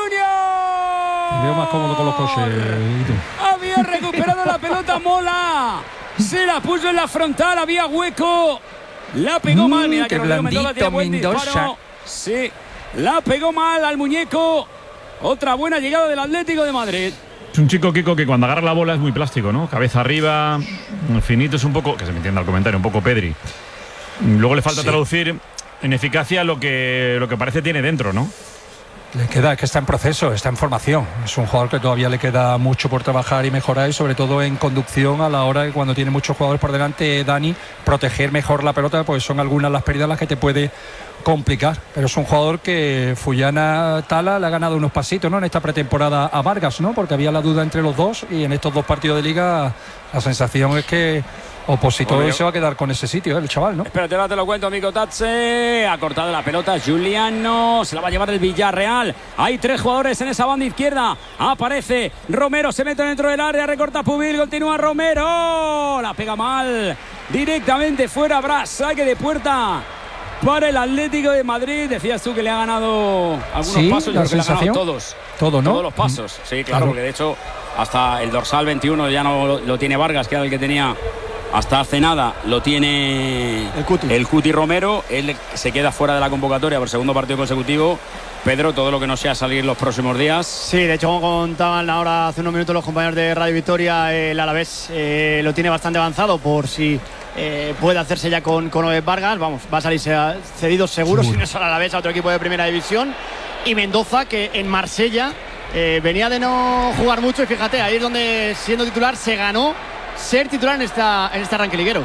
Speaker 5: Junior.
Speaker 1: Me veo más cómodo con los coches.
Speaker 5: Había recuperado la pelota Mola. Se la puso en la frontal, había hueco. La pegó mal, mira que Rodrigo Mendoza tiene buen disparo. Sí, la pegó mal al muñeco. Otra buena llegada del Atlético de Madrid.
Speaker 2: Es un chico, Kiko, que cuando agarra la bola es muy plástico, ¿no? Cabeza arriba, finito, es un poco, que se me entienda el comentario, un poco Pedri. Luego le falta traducir en eficacia lo que parece tiene dentro, ¿no?
Speaker 1: Le queda, es que está en proceso, está en formación. Es un jugador que todavía le queda mucho por trabajar y mejorar, y sobre todo en conducción a la hora de cuando tiene muchos jugadores por delante, Dani, proteger mejor la pelota, pues son algunas las pérdidas las que te puede complicar. Pero es un jugador que Fullana Tala le ha ganado unos pasitos, ¿no? En esta pretemporada a Vargas, ¿no? Porque había la duda entre los dos, y en estos 2 partidos de liga la sensación es que Opositor se va a quedar con ese sitio, el chaval, ¿no?
Speaker 5: Espérate, te lo cuento, amigo Tatse. Ha cortado la pelota Juliano. Se la va a llevar el Villarreal. Hay 3 jugadores en esa banda izquierda. Aparece Romero, se mete dentro del área. Recorta Pubil, continúa Romero. La pega mal. Directamente fuera, habrá saque de puerta para el Atlético de Madrid. Decías tú que le ha ganado algunos pasos. Yo creo que le ha ganado todos.
Speaker 1: Todo, ¿no?
Speaker 5: Todos los pasos. Sí, claro, porque de hecho hasta el dorsal 21 ya no lo tiene Vargas, que era el que tenía hasta hace nada. Lo tiene el Cuti Romero. Él se queda fuera de la convocatoria por segundo partido consecutivo. Pedro, todo lo que no sea salir los próximos días.
Speaker 6: Sí, de hecho, como contaban ahora hace unos minutos los compañeros de Radio Victoria, el Alavés lo tiene bastante avanzado por si puede hacerse ya con Obed Vargas. Vamos, va a salir cedido seguro, si no es al Alavés, a otro equipo de primera división. Y Mendoza, que en Marsella venía de no jugar mucho, y fíjate, ahí es donde, siendo titular, se ganó ser titular en este arranque liguero.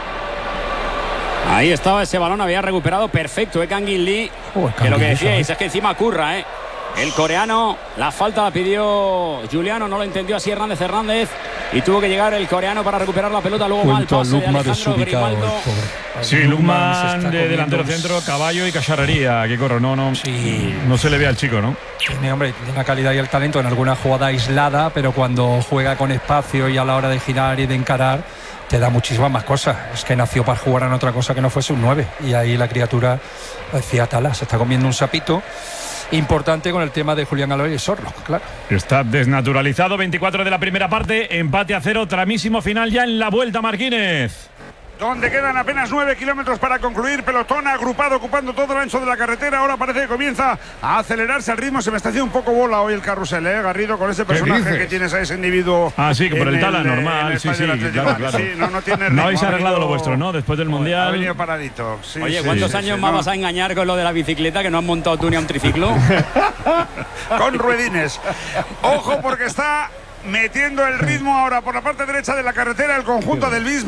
Speaker 5: Ahí estaba ese balón, había recuperado perfecto Kangin Lee, que lo que decíais es que encima curra, el coreano. La falta la pidió Juliano, no lo entendió así Hernández y tuvo que llegar el coreano para recuperar la pelota. Luego mal pase de Alejandro Grimaldo.
Speaker 2: Sí, Lukman de delantero centro, caballo y cacharrería. Que corro, no se le ve al chico, ¿no?
Speaker 1: Tiene, hombre, tiene la calidad y el talento en alguna jugada aislada, pero cuando juega con espacio y a la hora de girar y de encarar, te da muchísimas más cosas. Es que nació para jugar en otra cosa que no fuese un 9. Y ahí la criatura, decía Tala, se está comiendo un sapito importante con el tema de Julián Álvarez y Sorlo, claro.
Speaker 2: Está desnaturalizado. 24 de la primera parte, empate a 0, tramísimo final ya en la vuelta, Marquínez.
Speaker 4: Donde quedan apenas 9 kilómetros para concluir. Pelotón agrupado, ocupando todo el ancho de la carretera. Ahora parece que comienza a acelerarse el ritmo. Se me está haciendo un poco bola hoy el carrusel, Garrido, con ese personaje que tienes a ese individuo.
Speaker 2: Ah, sí, que por el Tala, normal. Sí, claro.
Speaker 4: Sí, no tiene ritmo.
Speaker 2: No habéis arreglado lo vuestro, ¿no? Después del Mundial.
Speaker 4: Ha venido paradito. Sí,
Speaker 5: oye, ¿cuántos años más vas a engañar con lo de la bicicleta, que no has montado tú ni a un triciclo?
Speaker 4: Con ruedines. Ojo, porque está metiendo el ritmo ahora por la parte derecha de la carretera el conjunto del Visma.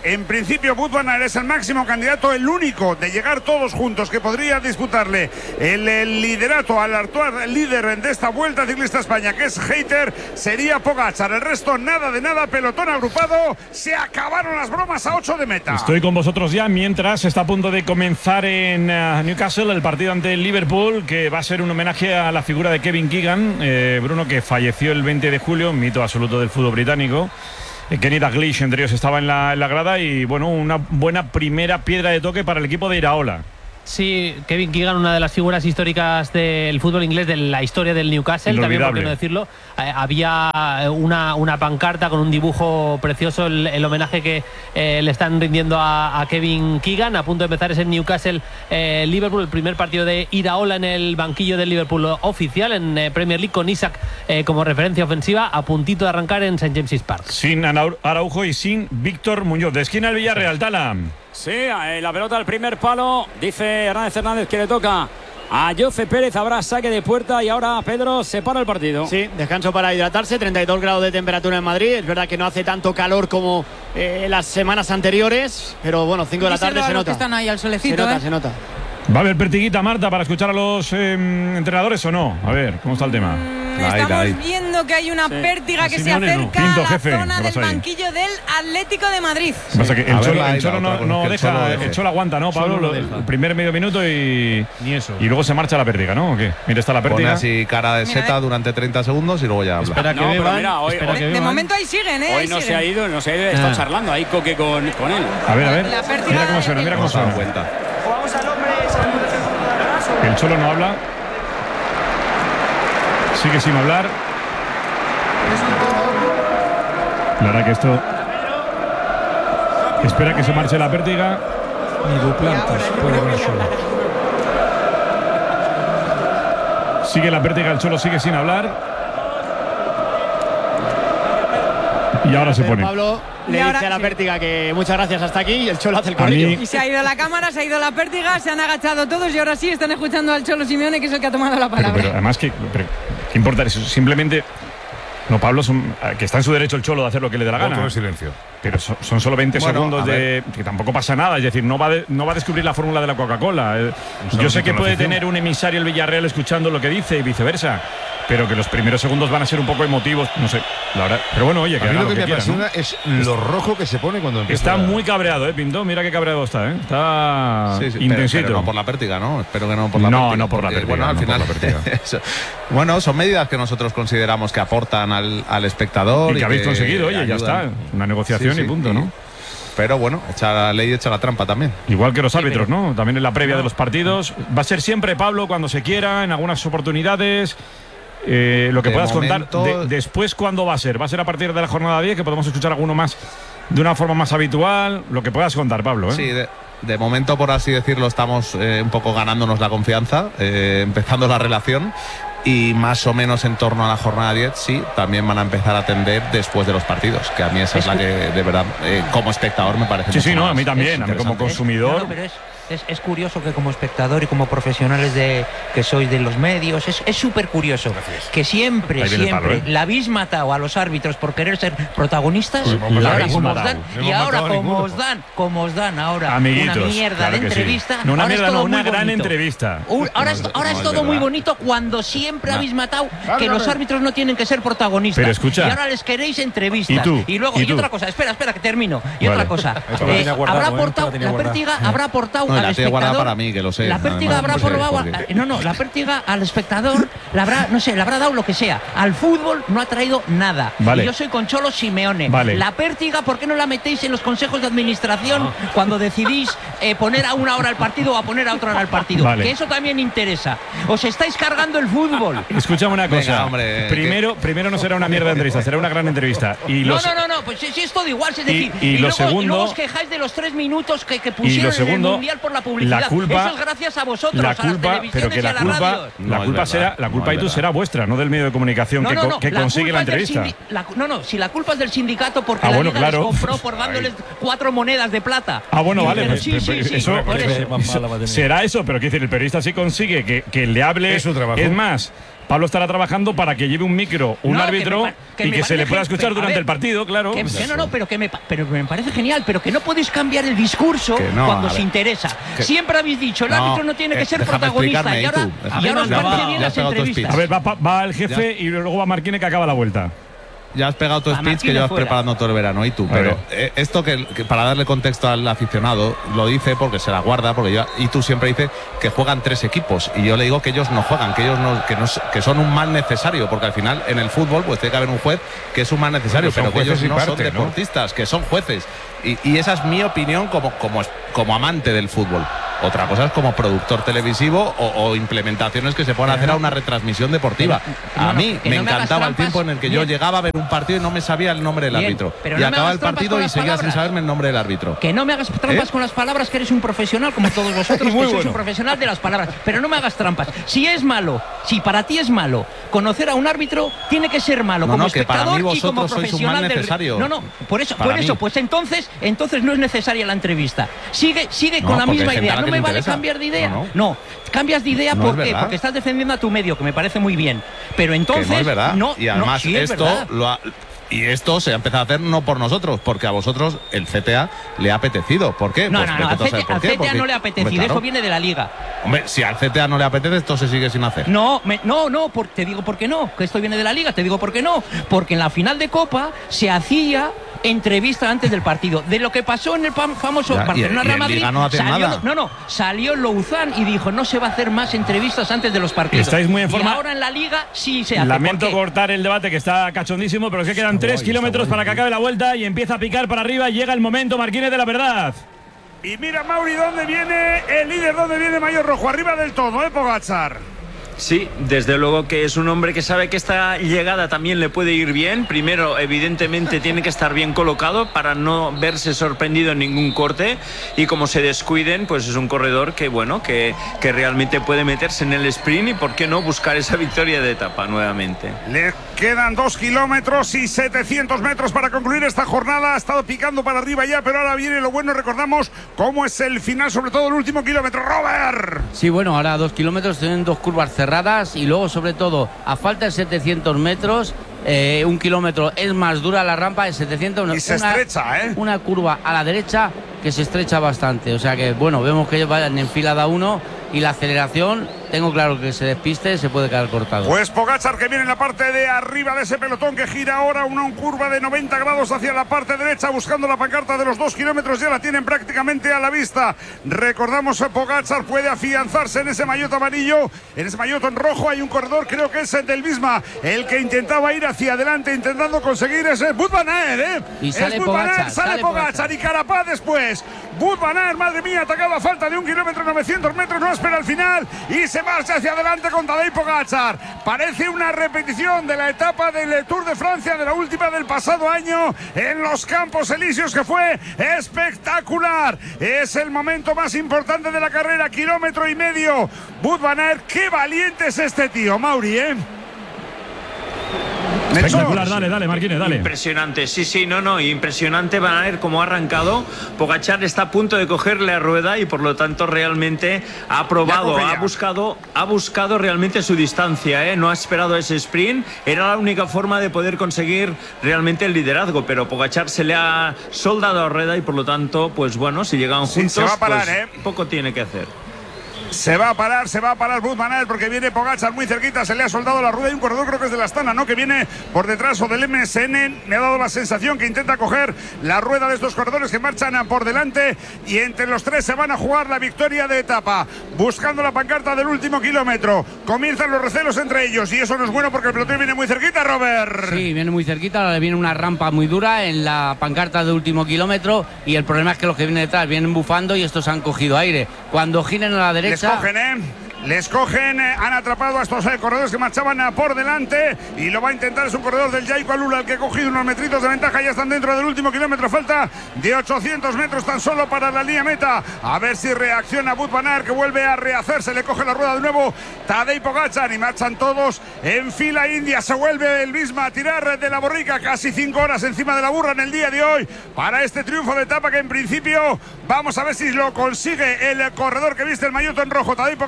Speaker 4: En principio, Wout van Aert es el máximo candidato, el único de llegar todos juntos que podría disputarle el liderato al actual líder de esta Vuelta Ciclista España, que es Hayter, sería Pogačar. El resto nada de nada, pelotón agrupado. Se acabaron las bromas a 8 de meta.
Speaker 2: Estoy con vosotros ya mientras está a punto de comenzar en Newcastle el partido ante el Liverpool, que va a ser un homenaje a la figura de Kevin Keegan, Bruno, que falleció el 20 de julio, mito absoluto del fútbol británico. Kenny Dalglish, entre ellos, estaba en la grada y, bueno, una buena primera piedra de toque para el equipo de Iraola.
Speaker 8: Sí, Kevin Keegan, una de las figuras históricas del fútbol inglés, de la historia del Newcastle, también, por qué no decirlo. Había una pancarta con un dibujo precioso, el homenaje que le están rindiendo a Kevin Keegan. A punto de empezar ese Newcastle Liverpool, el primer partido de Iraola en el banquillo del Liverpool oficial en Premier League, con Isaac como referencia ofensiva, a puntito de arrancar en St. James's Park.
Speaker 2: Sin Araujo y sin Víctor Muñoz. De esquina el Villarreal, Tala.
Speaker 5: Sí, la pelota al primer palo. Dice Hernández que le toca a Jose Pérez. Habrá saque de puerta y ahora Pedro se para el partido.
Speaker 6: Sí, descanso para hidratarse. 32 grados de temperatura en Madrid. Es verdad que no hace tanto calor como las semanas anteriores, pero bueno, 5 de la tarde se nota.
Speaker 10: Que están ahí al solecito,
Speaker 6: se nota.
Speaker 2: ¿Va a haber pertiguita, Marta, para escuchar a los entrenadores o no? A ver, ¿cómo está el tema?
Speaker 10: Estamos viendo que hay una pértiga que se acerca a la zona del banquillo del Atlético de Madrid.
Speaker 2: Pasa que el Cholo no deja, el Cholo aguanta, ¿no, Pablo? El primer medio minuto y luego se marcha la pértiga, ¿no? ¿O qué? Mira, está la pértiga.
Speaker 9: Pone así cara de seta durante 30 segundos y luego ya habla.
Speaker 5: Espera que beban.
Speaker 10: De momento ahí siguen,
Speaker 5: Hoy no se ha ido, está charlando ahí Coque con él.
Speaker 2: A ver. Mira cómo suena, mira cómo suena. El Cholo no habla. Sigue sin hablar. La verdad que esto... Espera que se marche la pértiga.
Speaker 1: Ni Duplantis puede ver solo.
Speaker 2: Sigue la pértiga, el Cholo sigue sin hablar. Y ahora se pone.
Speaker 6: Pablo le dice a la pértiga que muchas gracias, hasta aquí, y el Cholo hace el corrillo.
Speaker 10: Y se ha ido la cámara, se ha ido la pértiga, se han agachado todos y ahora sí están escuchando al Cholo Simeone, que es el que ha tomado la palabra.
Speaker 2: Pero además, ¿qué importa eso? Simplemente... No, Pablo, que está en su derecho el Cholo de hacer lo que le dé la gana.
Speaker 4: Todo el silencio.
Speaker 2: Pero son solo 20 segundos que tampoco pasa nada. Es decir, no va a descubrir la fórmula de la Coca-Cola. Yo sé que puede tener un emisario el Villarreal escuchando lo que dice y viceversa, pero que los primeros segundos van a ser un poco emotivos, no sé, la verdad. Pero bueno, oye, que
Speaker 4: a mí
Speaker 2: haga
Speaker 4: lo que me apasiona,
Speaker 2: ¿no?
Speaker 4: es lo rojo que se pone cuando empieza.
Speaker 2: Está muy cabreado, Pinto. Mira qué cabreado está, Está intensito.
Speaker 9: Pero no por la pértiga, ¿no? Espero que no por la pértiga.
Speaker 2: No por la pértiga.
Speaker 9: Bueno, al final. Bueno, son medidas que nosotros consideramos que aportan al espectador.
Speaker 2: Y que habéis conseguido, oye, ya está. Una negociación y punto, ¿no?
Speaker 9: Pero bueno, echa la ley, echa la trampa también.
Speaker 2: Igual que los árbitros, ¿no? También en la previa de los partidos. Va a ser siempre, Pablo, cuando se quiera, en algunas oportunidades. Lo que
Speaker 9: De
Speaker 2: puedas
Speaker 9: momento,
Speaker 2: contar. Después, ¿cuándo va a ser? ¿Va a ser a partir de la jornada 10? Que podemos escuchar alguno más de una forma más habitual. Lo que puedas contar, Pablo.
Speaker 9: Sí, de momento, por así decirlo, estamos un poco ganándonos la confianza, empezando la relación. Y más o menos en torno a la jornada 10, sí, también van a empezar a atender después de los partidos, que a mí esa es la que, de verdad, como espectador me parece
Speaker 2: Sí,
Speaker 9: mucho
Speaker 2: a mí también, a mí como consumidor.
Speaker 14: Pero es curioso que como espectador y como profesionales que sois de los medios, es súper curioso que siempre la habéis matado a los árbitros por querer ser protagonistas, y ahora como os dan ahora
Speaker 2: amiguitos,
Speaker 14: una mierda de entrevista.
Speaker 2: No, una mierda, no, una gran
Speaker 14: bonito.
Speaker 2: Entrevista.
Speaker 14: Ahora es todo muy bonito cuando siempre habéis matado que los árbitros no tienen que ser protagonistas.
Speaker 2: Pero escucha,
Speaker 14: y ahora les queréis entrevistas.
Speaker 2: ¿Y
Speaker 14: luego, y otra cosa, espera que termino. Y otra cosa, habrá aportado, la pértiga habrá aportado al espectador.
Speaker 9: Para mí, que lo sé.
Speaker 14: La pértiga habrá probado. La pértiga al espectador le habrá dado lo que sea. Al fútbol no ha traído nada.
Speaker 2: Vale.
Speaker 14: Y yo soy con Cholo Simeone.
Speaker 2: Vale.
Speaker 14: La pértiga, ¿por qué no la metéis en los consejos de administración cuando decidís poner a una hora el partido o a poner a otra hora el partido?
Speaker 2: Vale.
Speaker 14: Que eso también interesa. Os estáis cargando el fútbol.
Speaker 2: Escúchame una cosa.
Speaker 9: Venga, hombre,
Speaker 2: primero no será una mierda de entrevista, será una gran entrevista. Y
Speaker 14: no, pues si es todo igual, es decir, y luego os quejáis de los 3 minutos que pusieron en el Mundial por la publicidad.
Speaker 2: La culpa,
Speaker 14: eso es gracias a vosotros,
Speaker 2: la culpa,
Speaker 14: a las
Speaker 2: pero que la culpa y tú será vuestra, no del medio de comunicación que consigue la entrevista.
Speaker 14: Si la culpa es del sindicato porque la Liga les compró por dándoles 4 monedas de plata.
Speaker 2: Bueno, vale,
Speaker 14: pues
Speaker 2: será eso, pero quiero decir, el periodista sí consigue que le hable.
Speaker 4: Es su trabajo.
Speaker 2: Es más, Pablo estará trabajando para que lleve un micro, un árbitro y que se le pueda escuchar durante el partido, claro.
Speaker 14: Pero me parece genial, pero que no podéis cambiar el discurso cuando se interesa. Siempre habéis dicho, el árbitro no tiene que ser protagonista y ahora os parece bien las entrevistas.
Speaker 2: A ver, va el jefe y luego va Marquine, que acaba la vuelta.
Speaker 9: Ya has pegado tu speech que llevas preparando todo el verano, y tú. Pero esto que para darle contexto al aficionado, lo dice porque se la guarda, porque y tú siempre dices que juegan 3 equipos. Y yo le digo que ellos no juegan, que son un mal necesario, porque al final en el fútbol pues tiene que haber un juez que es un mal necesario, pero que ellos no son deportistas, que son jueces. Y esa es mi opinión como amante del fútbol. Otra cosa es como productor televisivo o implementaciones que se puedan hacer a una retransmisión deportiva. A mí me encantaba el tiempo en el que yo llegaba a ver un partido y no me sabía el nombre del árbitro. Y acababa el partido y seguía sin saberme el nombre del árbitro.
Speaker 14: Que no me hagas trampas con las palabras, que eres un profesional como todos vosotros, que sois un profesional de las palabras. Pero no me hagas trampas. Si es malo, si para ti es malo conocer a un árbitro, tiene que ser malo como espectador y como profesional del... No, por eso, pues entonces no es necesaria la entrevista. Sigue con la misma idea. No me vale cambiar de idea. No, cambias de idea porque estás defendiendo a tu medio, que me parece muy bien. Pero entonces
Speaker 9: no es verdad. Y además esto se ha empezado a hacer no por nosotros, porque a vosotros el CTA le ha apetecido. ¿Por qué?
Speaker 14: Al CTA no le ha apetecido, eso viene de la Liga.
Speaker 9: Hombre, si al CTA no le apetece, esto se sigue sin hacer.
Speaker 14: Te digo por qué no, que esto viene de la Liga, te digo por qué no. Porque en la final de Copa se hacía entrevista antes del partido. De lo que pasó en el famoso Barcelona-Real Madrid, salió Louzán y dijo, no se va a hacer más entrevistas antes de los partidos.
Speaker 2: Estáis muy en forma.
Speaker 14: Y ahora en la Liga sí se hace.
Speaker 2: Lamento cortar el debate, que está cachondísimo, pero es que quedan 3 kilómetros para que acabe la vuelta y empieza a picar para arriba y llega el momento, Marquínez, de la verdad.
Speaker 4: Y mira, Mauri, dónde viene el líder, dónde viene Mayor Rojo, arriba del todo, Pogačar.
Speaker 15: Sí, desde luego que es un hombre que sabe que esta llegada también le puede ir bien. Primero, evidentemente, tiene que estar bien colocado para no verse sorprendido en ningún corte. Y como se descuiden, pues es un corredor que, bueno, que realmente puede meterse en el sprint y, ¿por qué no, buscar esa victoria de etapa nuevamente?
Speaker 4: Le quedan 2 kilómetros y 700 metros para concluir esta jornada. Ha estado picando para arriba ya, pero ahora viene lo bueno. Recordamos cómo es el final, sobre todo el último kilómetro. ¡Robert!
Speaker 16: Sí, bueno, ahora 2 kilómetros, tienen 2 curvas cerradas y luego, sobre todo, a falta de 700 metros, 1 kilómetro es más dura la rampa de 700.
Speaker 4: Y se estrecha,
Speaker 16: una curva a la derecha que se estrecha bastante. O sea que, bueno, vemos que ellos vayan enfilada uno y la aceleración, tengo claro que se despiste, se puede quedar cortado.
Speaker 4: Pues Pogačar, que viene en la parte de arriba de ese pelotón, que gira ahora una curva de 90 grados hacia la parte derecha, buscando la pancarta de los 2 kilómetros, ya la tienen prácticamente a la vista. Recordamos que Pogačar puede afianzarse en ese maillot amarillo, en ese maillot en rojo. Hay un corredor, creo que es el del Visma, el que intentaba ir hacia adelante, intentando conseguir ese Wout van Aert,
Speaker 16: Y sale Pogačar,
Speaker 4: sale Pogačar y Carapaz después. Wout van Aert, madre mía, atacado a falta de 1 kilómetro 900 metros, no espera el final y se marcha hacia adelante con Tadej Pogačar. Parece una repetición de la etapa del Tour de Francia, de la última del pasado año en los Campos Elíseos, que fue espectacular. Es el momento más importante de la carrera, 1,5 kilómetros. Wout van Aert, qué valiente es este tío, Mauri,
Speaker 2: Espectacular, dale, Marquínez, dale.
Speaker 15: Impresionante, impresionante. Van a ver cómo ha arrancado. Pogačar está a punto de cogerle a rueda y, por lo tanto, realmente ha probado, ha buscado realmente su distancia, no ha esperado ese sprint. Era la única forma de poder conseguir realmente el liderazgo, pero Pogačar se le ha soldado a rueda y, por lo tanto, pues bueno, si llegan juntos,
Speaker 4: se va a parar,
Speaker 15: pues, poco tiene que hacer.
Speaker 4: Se va a parar Wout van Aert, porque viene Pogačar muy cerquita, se le ha soldado la rueda y un corredor, creo que es de la Astana, ¿no? Que viene por detrás, o del MSN. Me ha dado la sensación que intenta coger la rueda de estos corredores que marchan por delante, y entre los 3 se van a jugar la victoria de etapa, buscando la pancarta del último kilómetro. Comienzan los recelos entre ellos y eso no es bueno porque el pelotón viene muy cerquita, Robert.
Speaker 16: Sí, viene muy cerquita, ahora le viene una rampa muy dura en la pancarta del último kilómetro y el problema es que los que vienen detrás vienen bufando y estos han cogido aire. Cuando giren a la derecha...
Speaker 4: Les cogen, han atrapado a estos corredores que marchaban por delante y lo va a intentar, es un corredor del Jayco Alula el que ha cogido unos metritos de ventaja, ya están dentro del último kilómetro, falta de 800 metros tan solo para la línea meta, a ver si reacciona Wout van Aert, que vuelve a rehacerse, le coge la rueda de nuevo Tadej Pogačar y marchan todos en fila india, se vuelve el Visma a tirar de la borrica, casi 5 horas encima de la burra en el día de hoy para este triunfo de etapa que en principio vamos a ver si lo consigue el corredor que viste el maillot en rojo, Tadej Pogačar.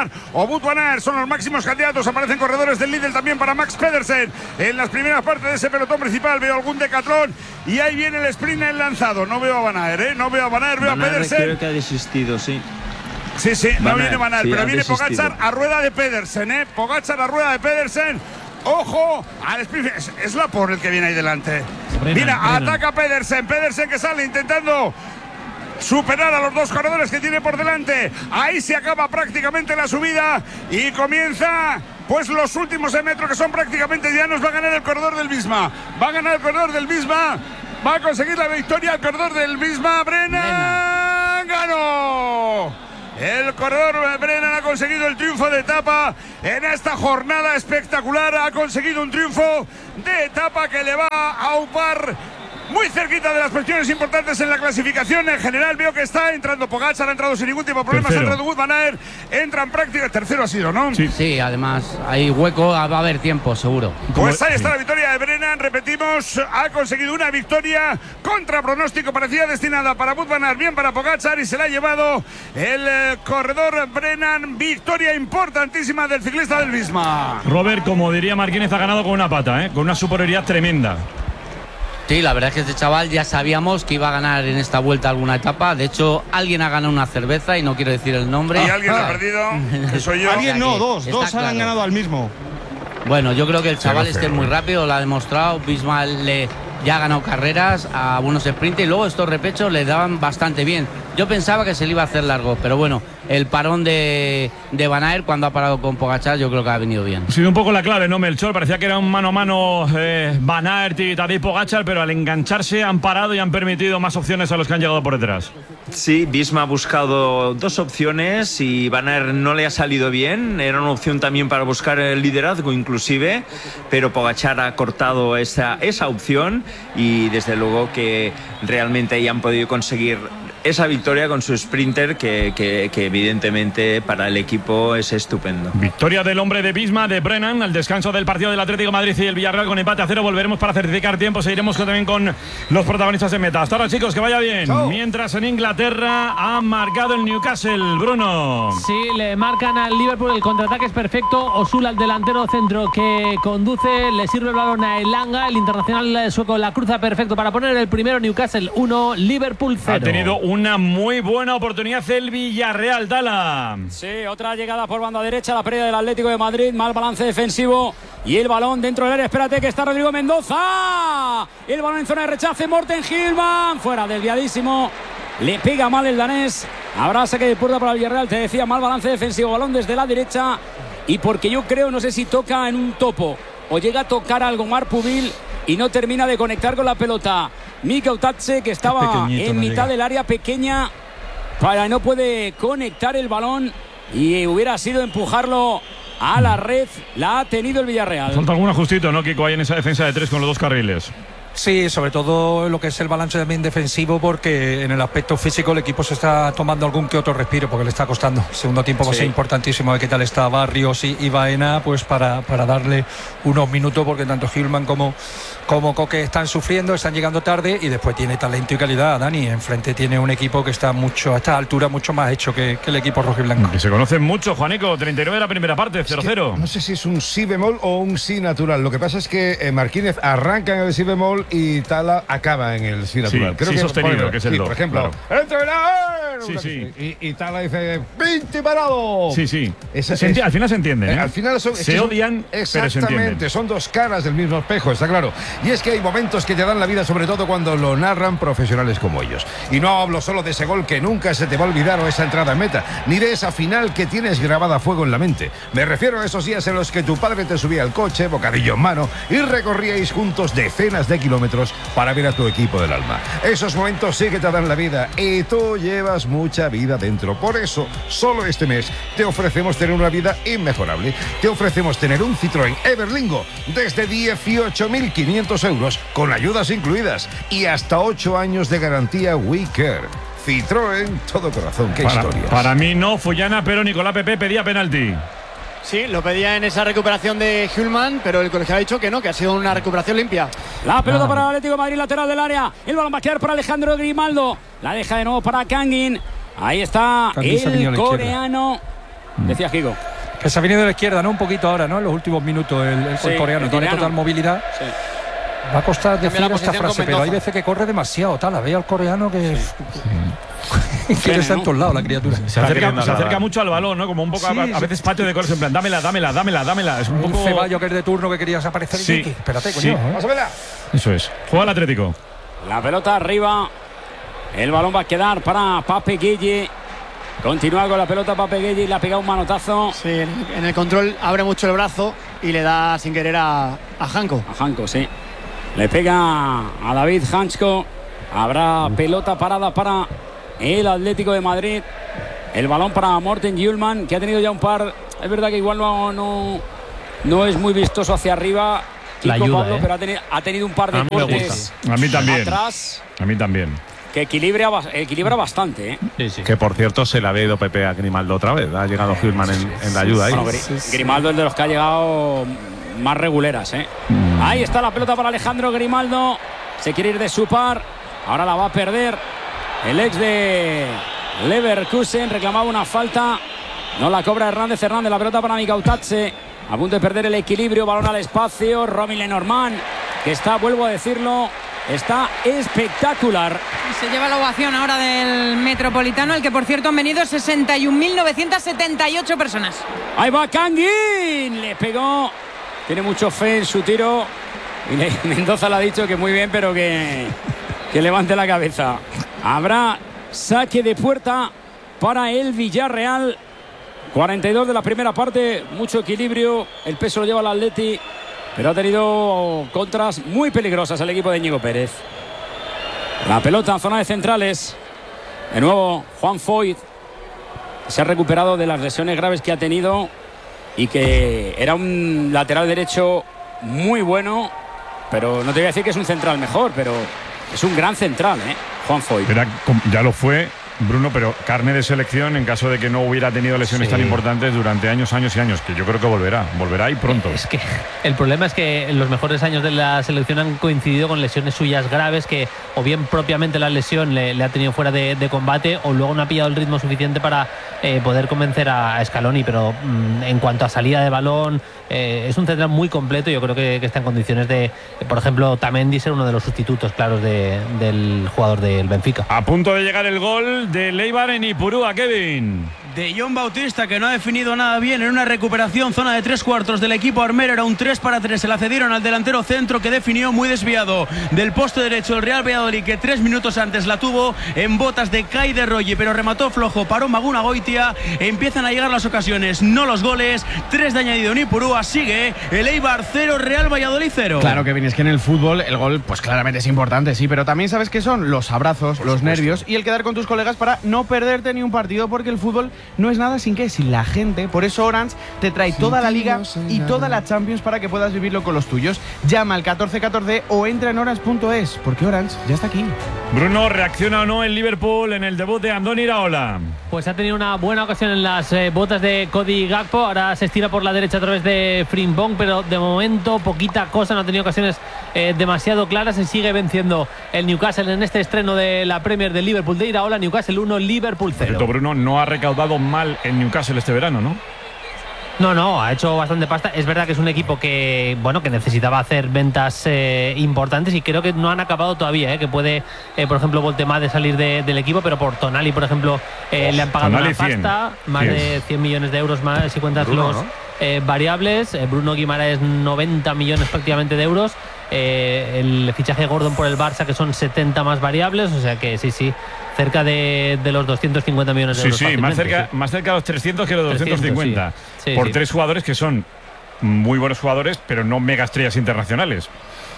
Speaker 4: Hillman o Wout van Aert son los máximos candidatos. Aparecen corredores del Lidl también para Max Pedersen. En las primeras partes de ese pelotón principal veo algún Decathlon y ahí viene el sprint lanzado. No veo a Van Aert, no veo a Van Aert, veo a Pedersen.
Speaker 15: Creo que ha desistido, sí.
Speaker 4: Sí, no viene Van Aert, pero viene Pogačar a rueda de Pedersen, Pogačar a rueda de Pedersen. Ojo al sprint, es Laporte el que viene ahí delante. Mira, ataca Pedersen que sale intentando superar a los dos corredores que tiene por delante. Ahí se acaba prácticamente la subida y comienza pues los últimos metros que son prácticamente llanos. Va a ganar el corredor del Visma. Va a conseguir la victoria el corredor del Visma. Brennan ganó. El corredor Brennan ha conseguido el triunfo de etapa en esta jornada espectacular. Ha conseguido un triunfo de etapa que le va a aupar muy cerquita de las posiciones importantes en la clasificación. En general veo que está entrando Pogačar, ha entrado sin ningún tipo de problemas, ha entrado Wout van Aert, entra en práctica, tercero ha sido, ¿no?
Speaker 16: Sí, además hay hueco, va a haber tiempo, seguro.
Speaker 4: Pues ahí está la victoria de Brennan, repetimos, ha conseguido una victoria contra pronóstico, parecía destinada para Wout van Aert, bien para Pogačar y se la ha llevado el corredor Brennan. Victoria importantísima del ciclista del Visma.
Speaker 2: Robert, como diría Marquínez, ha ganado con una pata, con una superioridad tremenda.
Speaker 16: Sí, la verdad es que este chaval ya sabíamos que iba a ganar en esta vuelta alguna etapa. De hecho, alguien ha ganado una cerveza y no quiero decir el nombre.
Speaker 4: Y alguien ha perdido, que soy yo.
Speaker 3: Alguien no, dos han ganado al mismo.
Speaker 16: Bueno, yo creo que el chaval es muy rápido, lo ha demostrado. Bismarck ya ha ganado carreras a buenos sprints y luego estos repechos le daban bastante bien. Yo pensaba que se le iba a hacer largo, pero bueno, el parón de Van Aert cuando ha parado con Pogačar yo creo que ha venido bien.
Speaker 2: Ha sido un poco la clave, ¿no, Melchor? Parecía que era un mano a mano Van Aert y Tadej Pogačar, pero al engancharse han parado y han permitido más opciones a los que han llegado por detrás.
Speaker 15: Sí, Visma ha buscado dos opciones y Van Aert no le ha salido bien. Era una opción también para buscar el liderazgo inclusive, pero Pogačar ha cortado esa opción y desde luego que realmente ahí han podido conseguir esa victoria con su sprinter que evidentemente para el equipo es estupendo.
Speaker 2: Victoria del hombre de Visma, de Brennan, al descanso del partido del Atlético de Madrid y el Villarreal con empate a 0. Volveremos para certificar tiempo. Seguiremos también con los protagonistas en meta. Hasta ahora, chicos, que vaya bien. Chau. Mientras en Inglaterra ha marcado el Newcastle, Bruno.
Speaker 8: Sí, le marcan al Liverpool, el contraataque es perfecto. Osula, el delantero centro que conduce, le sirve el balón a Elanga, el internacional sueco la cruza perfecto para poner el primero. Newcastle 1, Liverpool 0.
Speaker 2: Ha tenido una muy buena oportunidad el Villarreal, Tala.
Speaker 5: Sí, otra llegada por banda derecha, la pérdida del Atlético de Madrid, mal balance defensivo y el balón dentro del área. Espérate que está Rodrigo Mendoza. El balón en zona de rechace, Morten Hillman, fuera, desviadísimo. Le pega mal el danés. Habrá saque de puerta para el Villarreal. Te decía, mal balance defensivo, balón desde la derecha. Y porque yo creo, no sé si toca en un topo o llega a tocar algo Marc Pubil y no termina de conectar con la pelota. Mika Utatse, que estaba en mitad del área pequeña, no puede conectar el balón y hubiera sido empujarlo a la red. La ha tenido el Villarreal.
Speaker 2: Falta algún ajustito, ¿no, Kiko? Hay en esa defensa de tres con los dos carriles.
Speaker 1: Sí, sobre todo lo que es el balance también defensivo, porque en el aspecto físico el equipo se está tomando algún que otro respiro porque le está costando. El segundo tiempo va a ser importantísimo de qué tal está Barrios y Baena, pues para darle unos minutos, porque tanto Hillman como Coque están sufriendo, están llegando tarde y después tiene talento y calidad. Dani, enfrente tiene un equipo que está a esta altura mucho más hecho que el equipo rojiblanco.
Speaker 2: Que se conocen mucho, Juanico, 39 de la primera parte, 0-0.
Speaker 17: No sé si es un si bemol o un si natural. Lo que pasa es que Marquínez arranca en el si bemol y Tala acaba en el si natural.
Speaker 2: Creo que sostenido, que es el do.
Speaker 17: Por ejemplo, y Tala dice 20 parado.
Speaker 2: Sí. Al final se entiende.
Speaker 17: Al final
Speaker 2: se odian, pero se entienden.
Speaker 17: Exactamente, son dos caras del mismo espejo, está claro. Y es que hay momentos que te dan la vida, sobre todo cuando lo narran profesionales como ellos. Y no hablo solo de ese gol que nunca se te va a olvidar o esa entrada en meta, ni de esa final que tienes grabada a fuego en la mente. Me refiero a esos días en los que tu padre te subía al coche, bocadillo en mano, y recorríais juntos decenas de kilómetros para ver a tu equipo del alma. Esos momentos sí que te dan la vida y tú llevas mucha vida dentro. Por eso, solo este mes te ofrecemos tener una vida inmejorable. Te ofrecemos tener un Citroën Everlingo desde 18.500 euros con ayudas incluidas y hasta 8 años de garantía WeCare. Citroën, todo corazón. ¡Qué historias!
Speaker 2: Para mí no, Fullana, pero Nicolás Pepe pedía penalti.
Speaker 6: Sí, lo pedía en esa recuperación de Hillman, pero el colegiado ha dicho que no, que ha sido una recuperación limpia.
Speaker 5: La pelota para el Atlético de Madrid, lateral del área. El balón va a quedar para Alejandro Grimaldo. La deja de nuevo para Kangin. Ahí está el coreano. Decía Gigo.
Speaker 1: Que se ha venido de la izquierda, ¿no? Un poquito ahora, ¿no? En los últimos minutos, el coreano. Tiene total movilidad. Sí. Va a costar decir esta frase, pero hay veces que corre demasiado. Tal, la veo al coreano que quiere estar en todos lados la criatura.
Speaker 2: Se acerca mucho al balón, ¿no? Como un poco a veces patio de corres en plan, dámela. Es un poco
Speaker 1: Ceballos que es de turno que querías aparecer.
Speaker 2: Sí.
Speaker 1: Espérate, coño.
Speaker 2: Sí. Pásamela. Eso es. Juega el Atlético.
Speaker 5: La pelota arriba. El balón va a quedar para Pape Gueye. Continúa con la pelota Pape Gueye y le ha pegado un manotazo.
Speaker 6: Sí, en el control abre mucho el brazo y le da sin querer a Janko.
Speaker 5: A Janko, sí. Le pega a David Hansko. Habrá pelota parada para el Atlético de Madrid. El balón para Morten Hjulmand, que ha tenido ya un par. Es verdad que igual no es muy vistoso hacia arriba.
Speaker 8: La ayuda,
Speaker 5: Pablo, pero ha tenido un par de cortes.
Speaker 2: A mí también.
Speaker 5: Atrás.
Speaker 2: A mí también.
Speaker 5: Que equilibra bastante, ¿eh?
Speaker 9: Sí, sí. Que por cierto se le había ido Pepe a Grimaldo otra vez. Ha llegado Hjulmand en la ayuda ahí.
Speaker 5: Bueno, Grimaldo es de los que ha llegado más reguleras, ¿eh? Ahí está la pelota para Alejandro Grimaldo. Se quiere ir de su par. Ahora la va a perder. El ex de Leverkusen reclamaba una falta. No la cobra Hernández. La pelota para Mikautadze. A punto de perder el equilibrio. Balón al espacio. Romil Lenormand, que está, vuelvo a decirlo, está espectacular.
Speaker 10: Se lleva la ovación ahora del Metropolitano, el que por cierto han venido 61.978 personas.
Speaker 5: Ahí va Kangin. Le pegó. Tiene mucho fe en su tiro. Y Mendoza le ha dicho que muy bien, pero que levante la cabeza. Habrá saque de puerta para el Villarreal. 42 de la primera parte. Mucho equilibrio. El peso lo lleva el Atleti, pero ha tenido contras muy peligrosas el equipo de Íñigo Pérez. La pelota en zona de centrales. De nuevo Juan Foyt, que se ha recuperado de las lesiones graves que ha tenido y que era un lateral derecho muy bueno, pero no te voy a decir que es un central mejor, pero es un gran central, Juan Foyt.
Speaker 2: Ya lo fue, Bruno, pero carne de selección en caso de que no hubiera tenido lesiones tan importantes durante años y años, que yo creo que volverá y pronto.
Speaker 8: Es que el problema es que los mejores años de la selección han coincidido con lesiones suyas graves, que o bien propiamente la lesión le ha tenido fuera de combate, o luego no ha pillado el ritmo suficiente para poder convencer a Scaloni. Pero en cuanto a salida de balón, es un central muy completo. Yo creo que está en condiciones de, por ejemplo, Tamendi ser uno de los sustitutos claros del jugador del Benfica.
Speaker 2: A punto de llegar el gol de Leibar en Ipurúa, Kevin.
Speaker 7: De John Bautista, que no ha definido nada bien en una recuperación, zona de 3/4 del equipo armero. Era un 3-3, se la cedieron al delantero centro, que definió muy desviado del poste derecho el Real Valladolid, que 3 minutos antes la tuvo en botas de Kai de Roye, pero remató flojo, paró Maguna Goitia. Empiezan a llegar las ocasiones, no los goles. 3 de añadido en Ipurúa. Sigue el Eibar 0, Real Valladolid 0.
Speaker 3: Claro, Kevin, es que en el fútbol el gol pues claramente es importante, sí, pero también sabes qué son los abrazos, los nervios y el quedar con tus colegas para no perderte ni un partido, porque el fútbol no es nada sin la gente. Por eso Orange te trae toda la Liga y toda la Champions para que puedas vivirlo con los tuyos. Llama al 1414 o entra en orange.es, porque Orange ya está aquí.
Speaker 2: Bruno, ¿reacciona o no el Liverpool en el debut de Andoni Iraola?
Speaker 8: Pues ha tenido una buena ocasión en las botas de Cody Gakpo. Ahora se estira por la derecha a través de Frimpong, pero de momento poquita cosa. No ha tenido ocasiones demasiado claras. Se sigue venciendo el Newcastle en este estreno de la Premier del Liverpool de Iraola. Newcastle 1, Liverpool 0.
Speaker 2: Bruno no ha recaudado mal en Newcastle este verano, ¿no?
Speaker 8: No, ha hecho bastante pasta. Es verdad que es un equipo que necesitaba hacer ventas importantes, y creo que no han acabado todavía, que puede, por ejemplo, Voltemade salir del equipo, pero por Tonali, por ejemplo, le han pagado
Speaker 2: Tonali
Speaker 8: una pasta, 100. Más de 100 millones de euros más si cuentas Bruno, los variables. Bruno Guimaraes 90 millones prácticamente de euros. El fichaje de Gordon por el Barça, que son 70 más variables, o sea que sí, cerca de los 250 millones de euros.
Speaker 2: Sí, más cerca de los 300 que los 250. Sí, por 3 jugadores que son muy buenos jugadores, pero no mega estrellas internacionales.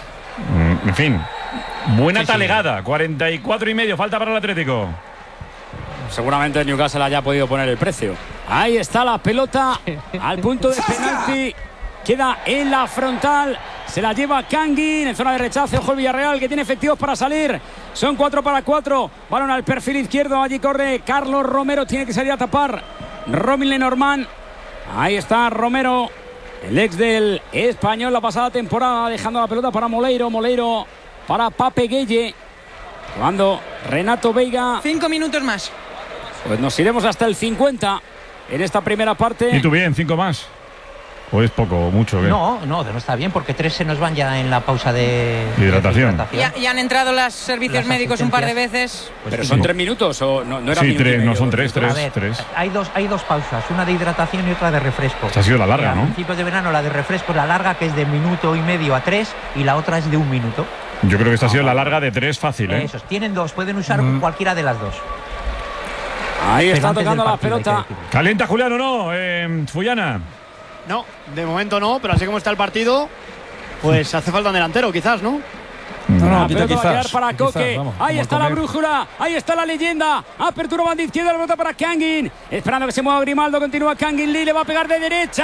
Speaker 2: En fin, buena talegada. 44,5 falta para el Atlético.
Speaker 5: Seguramente el Newcastle haya podido poner el precio. Ahí está la pelota al punto de penalti. Queda en la frontal. Se la lleva Kangin en zona de rechazo. Ojo el Villarreal, que tiene efectivos para salir. Son 4-4. Balón al perfil izquierdo. Allí corre Carlos Romero. Tiene que salir a tapar Romil Lenormand. Ahí está Romero, el ex del Español la pasada temporada, dejando la pelota para Moleiro. Moleiro para Pape Gueye. Jugando Renato Veiga.
Speaker 10: 5 minutos más.
Speaker 5: Pues nos iremos hasta el 50. en esta primera parte.
Speaker 2: ¿Y tú bien? ¿5 más? ¿O es poco o mucho? ¿Qué?
Speaker 14: No está bien porque 3 se nos van ya en la pausa de
Speaker 2: hidratación.
Speaker 10: Ya han entrado los servicios médicos un par de veces.
Speaker 5: Pues pero son 3 minutos o no era
Speaker 2: sí, 3, no son 3.
Speaker 14: Hay dos pausas, una de hidratación y otra de refresco.
Speaker 2: Esta ha sido la larga, ¿no?
Speaker 14: A principios de verano la de refresco es la larga, que es de 1,5 minutos a 3, y la otra es de 1 minuto.
Speaker 2: Yo creo que esta ha sido la larga de 3 fácil, ¿eh?
Speaker 14: Esos tienen 2, pueden usar cualquiera de las 2.
Speaker 5: Ahí está tocando la pelota.
Speaker 2: ¿Calienta Julián o no, Fuyana?
Speaker 6: No, de momento no, pero así como está el partido, pues hace falta un delantero, quizás, ¿no?
Speaker 5: La pelota va a quedar para Coque. Ahí está la brújula, ahí está la leyenda. Apertura banda izquierda, la pelota para Kangin. Esperando que se mueva Grimaldo, continúa Kangin Lee, le va a pegar de derecha.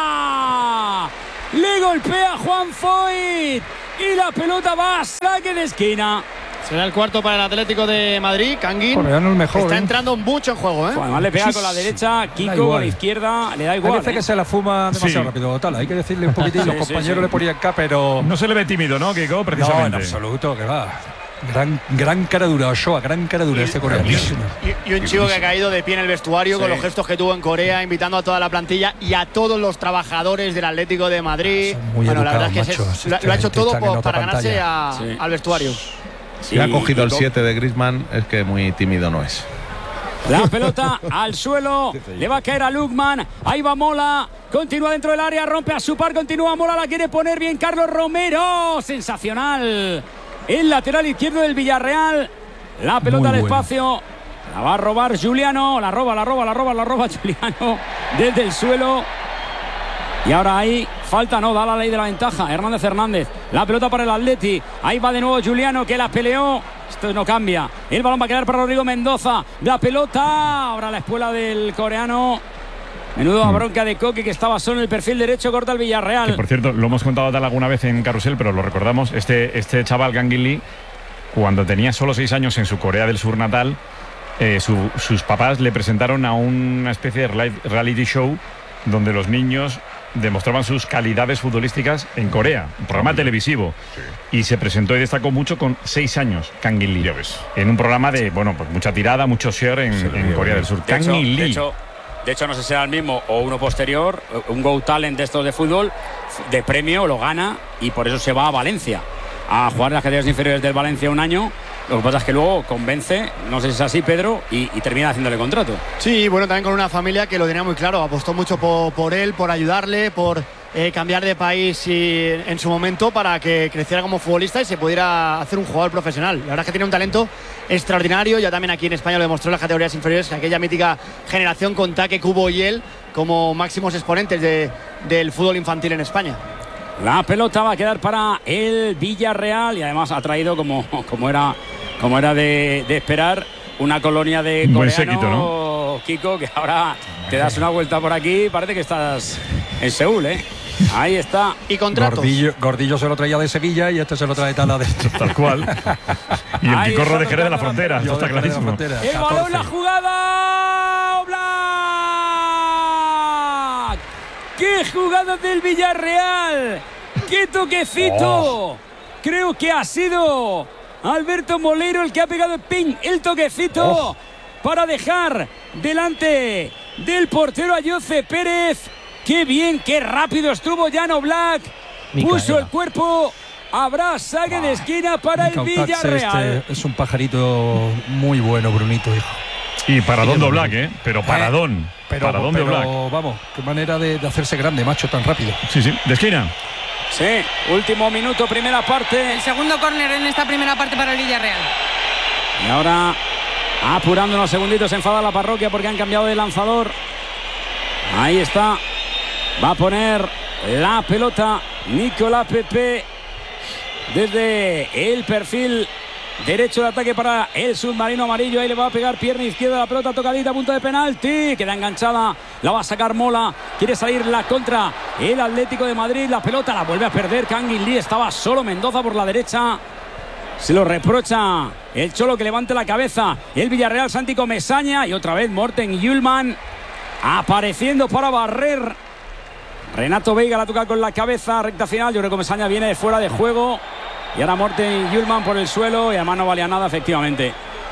Speaker 5: Le golpea Juan Foyt y la pelota va a saque de esquina.
Speaker 6: Será el cuarto para el Atlético de Madrid. Kangin está entrando mucho en juego, ¿eh?
Speaker 5: Además le pega con la derecha, Kiko con la izquierda, le da igual.
Speaker 1: Parece que se la fuma demasiado rápido. Tal, hay que decirle un poquitín. Los compañeros le ponían acá, pero
Speaker 2: no se le ve tímido, ¿no, Kiko? Precisamente.
Speaker 1: No, en absoluto, que va. Gran cara dura, Ochoa, gran cara dura este coreano.
Speaker 6: Y un chico que ha caído de pie en el vestuario con los gestos que tuvo en Corea, invitando a toda la plantilla y a todos los trabajadores del Atlético de Madrid. Bueno, la verdad es que lo ha hecho todo para ganarse al vestuario.
Speaker 9: Si ha cogido el 7 de Griezmann, es que muy tímido no es.
Speaker 5: La pelota al suelo, le va a caer a Lukman. Ahí va Mola, continúa dentro del área, rompe a su par, continúa Mola, la quiere poner bien Carlos Romero. Sensacional. El lateral izquierdo del Villarreal. La pelota al espacio. La va a robar Juliano. La roba Juliano desde el suelo. Y ahora ahí falta, no, da la ley de la ventaja. Hernández. La pelota para el Atleti. Ahí va de nuevo Juliano, que la peleó. Esto no cambia. El balón va a quedar para Rodrigo Mendoza. La pelota. Ahora la espuela del coreano. Menudo bronca de Coque, que estaba solo en el perfil derecho, corta el Villarreal.
Speaker 2: Que, por cierto, lo hemos contado tal alguna vez en Carrusel, pero lo recordamos. Este chaval, Kangin Lee, cuando tenía solo 6 años en su Corea del Sur natal, sus papás le presentaron a una especie de reality show donde los niños demostraban sus calidades futbolísticas en Corea, un programa televisivo. Sí. Y se presentó y destacó mucho con 6 años, Kangin Lee. En un programa de, pues mucha tirada, mucho share en Corea del Sur. Kangin Lee.
Speaker 5: De hecho, no sé si era el mismo o uno posterior, un Go Talent de estos de fútbol, de premio lo gana y por eso se va a Valencia a jugar en las categorías inferiores del Valencia un año. Lo que pasa es que luego convence, no sé si es así, Pedro, y termina haciéndole contrato.
Speaker 6: Sí, bueno, también con una familia que lo tenía muy claro, apostó mucho por él, por ayudarle, por cambiar de país en su momento para que creciera como futbolista y se pudiera hacer un jugador profesional. La verdad es que tiene un talento extraordinario, ya también aquí en España lo demostró en las categorías inferiores, aquella mítica generación con Taque, Cubo y él como máximos exponentes del fútbol infantil en España.
Speaker 5: La pelota va a quedar para el Villarreal y además ha traído, como era de esperar, una colonia de coreanos.
Speaker 2: Buen séquito, ¿no?
Speaker 5: Kiko, que ahora te das una vuelta por aquí, parece que estás en Seúl, ¿eh? Ahí está.
Speaker 6: Y contratos.
Speaker 1: Gordillo se lo traía de Sevilla y este se lo trae de esto.
Speaker 2: Tal cual. Y el Picorro de Jerez de la Frontera, esto está clarísimo.
Speaker 5: El balón, la jugada. Oblak. ¡Qué jugada del Villarreal! ¡Qué toquecito! Creo que ha sido Alberto Moleiro el que ha pegado el toquecito para dejar delante del portero a Jose Pérez. ¡Qué bien, qué rápido estuvo Jan Oblak! Puso el cuerpo. Habrá saque de esquina para el Villarreal.
Speaker 1: Es un pajarito muy bueno, Brunito, hijo.
Speaker 2: Y paradón de Oblak, ¿eh? Pero paradón. Paradón de Oblak.
Speaker 1: Vamos, qué manera de hacerse grande, macho, tan rápido.
Speaker 2: Sí, de esquina.
Speaker 5: Sí, último minuto, primera parte.
Speaker 10: El segundo córner en esta primera parte para el Villarreal.
Speaker 5: Y ahora, apurando unos segunditos, se enfada la parroquia porque han cambiado de lanzador. Ahí está. Va a poner la pelota Nicolás Pepe desde el perfil derecho de ataque para el submarino amarillo. Ahí le va a pegar pierna izquierda, la pelota tocadita, punto de penalti. Queda enganchada, la va a sacar Mola. Quiere salir la contra el Atlético de Madrid. La pelota la vuelve a perder Kangin Lee. Estaba solo Mendoza por la derecha. Se lo reprocha el Cholo, que levante la cabeza. El Villarreal, Santi Comesaña. Y otra vez Morten Hjulmand apareciendo para barrer. Renato Veiga la toca con la cabeza, recta final. Yo creo que Comesaña viene de fuera de juego. Y ahora Morten Hjulmand por el suelo. Y además no valía nada, efectivamente.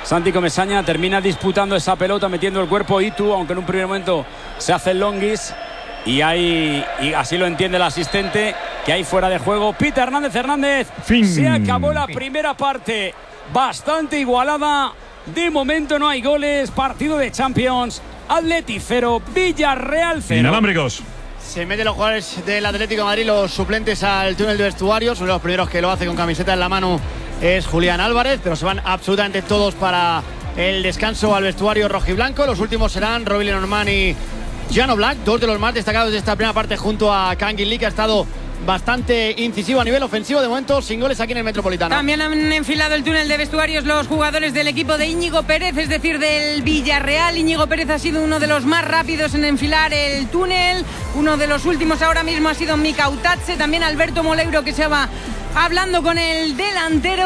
Speaker 5: Santi Comesaña termina disputando esa pelota, metiendo el cuerpo Itu, aunque en un primer momento se hace el longuis. Y así lo entiende el asistente, que hay fuera de juego. Pita Hernández. Se acabó la primera parte, bastante igualada. De momento no hay goles. Partido de Champions. Atleti 0, Villarreal 0.
Speaker 2: Inalámbricos.
Speaker 6: Se meten los jugadores del Atlético de Madrid, los suplentes al túnel de vestuarios. Uno de los primeros que lo hace con camiseta en la mano es Julián Álvarez, pero se van absolutamente todos para el descanso al vestuario rojiblanco. Los últimos serán Robbie Lenormand y Jano Black, dos de los más destacados de esta primera parte, junto a Kangin Lee, que ha estado bastante incisivo a nivel ofensivo, de momento sin goles aquí en el Metropolitano.
Speaker 10: También han enfilado el túnel de vestuarios los jugadores del equipo de Íñigo Pérez, es decir, del Villarreal. Íñigo Pérez ha sido uno de los más rápidos en enfilar el túnel. Uno de los últimos ahora mismo ha sido Mika Utache, también Alberto Moleiro, que se va hablando con el delantero.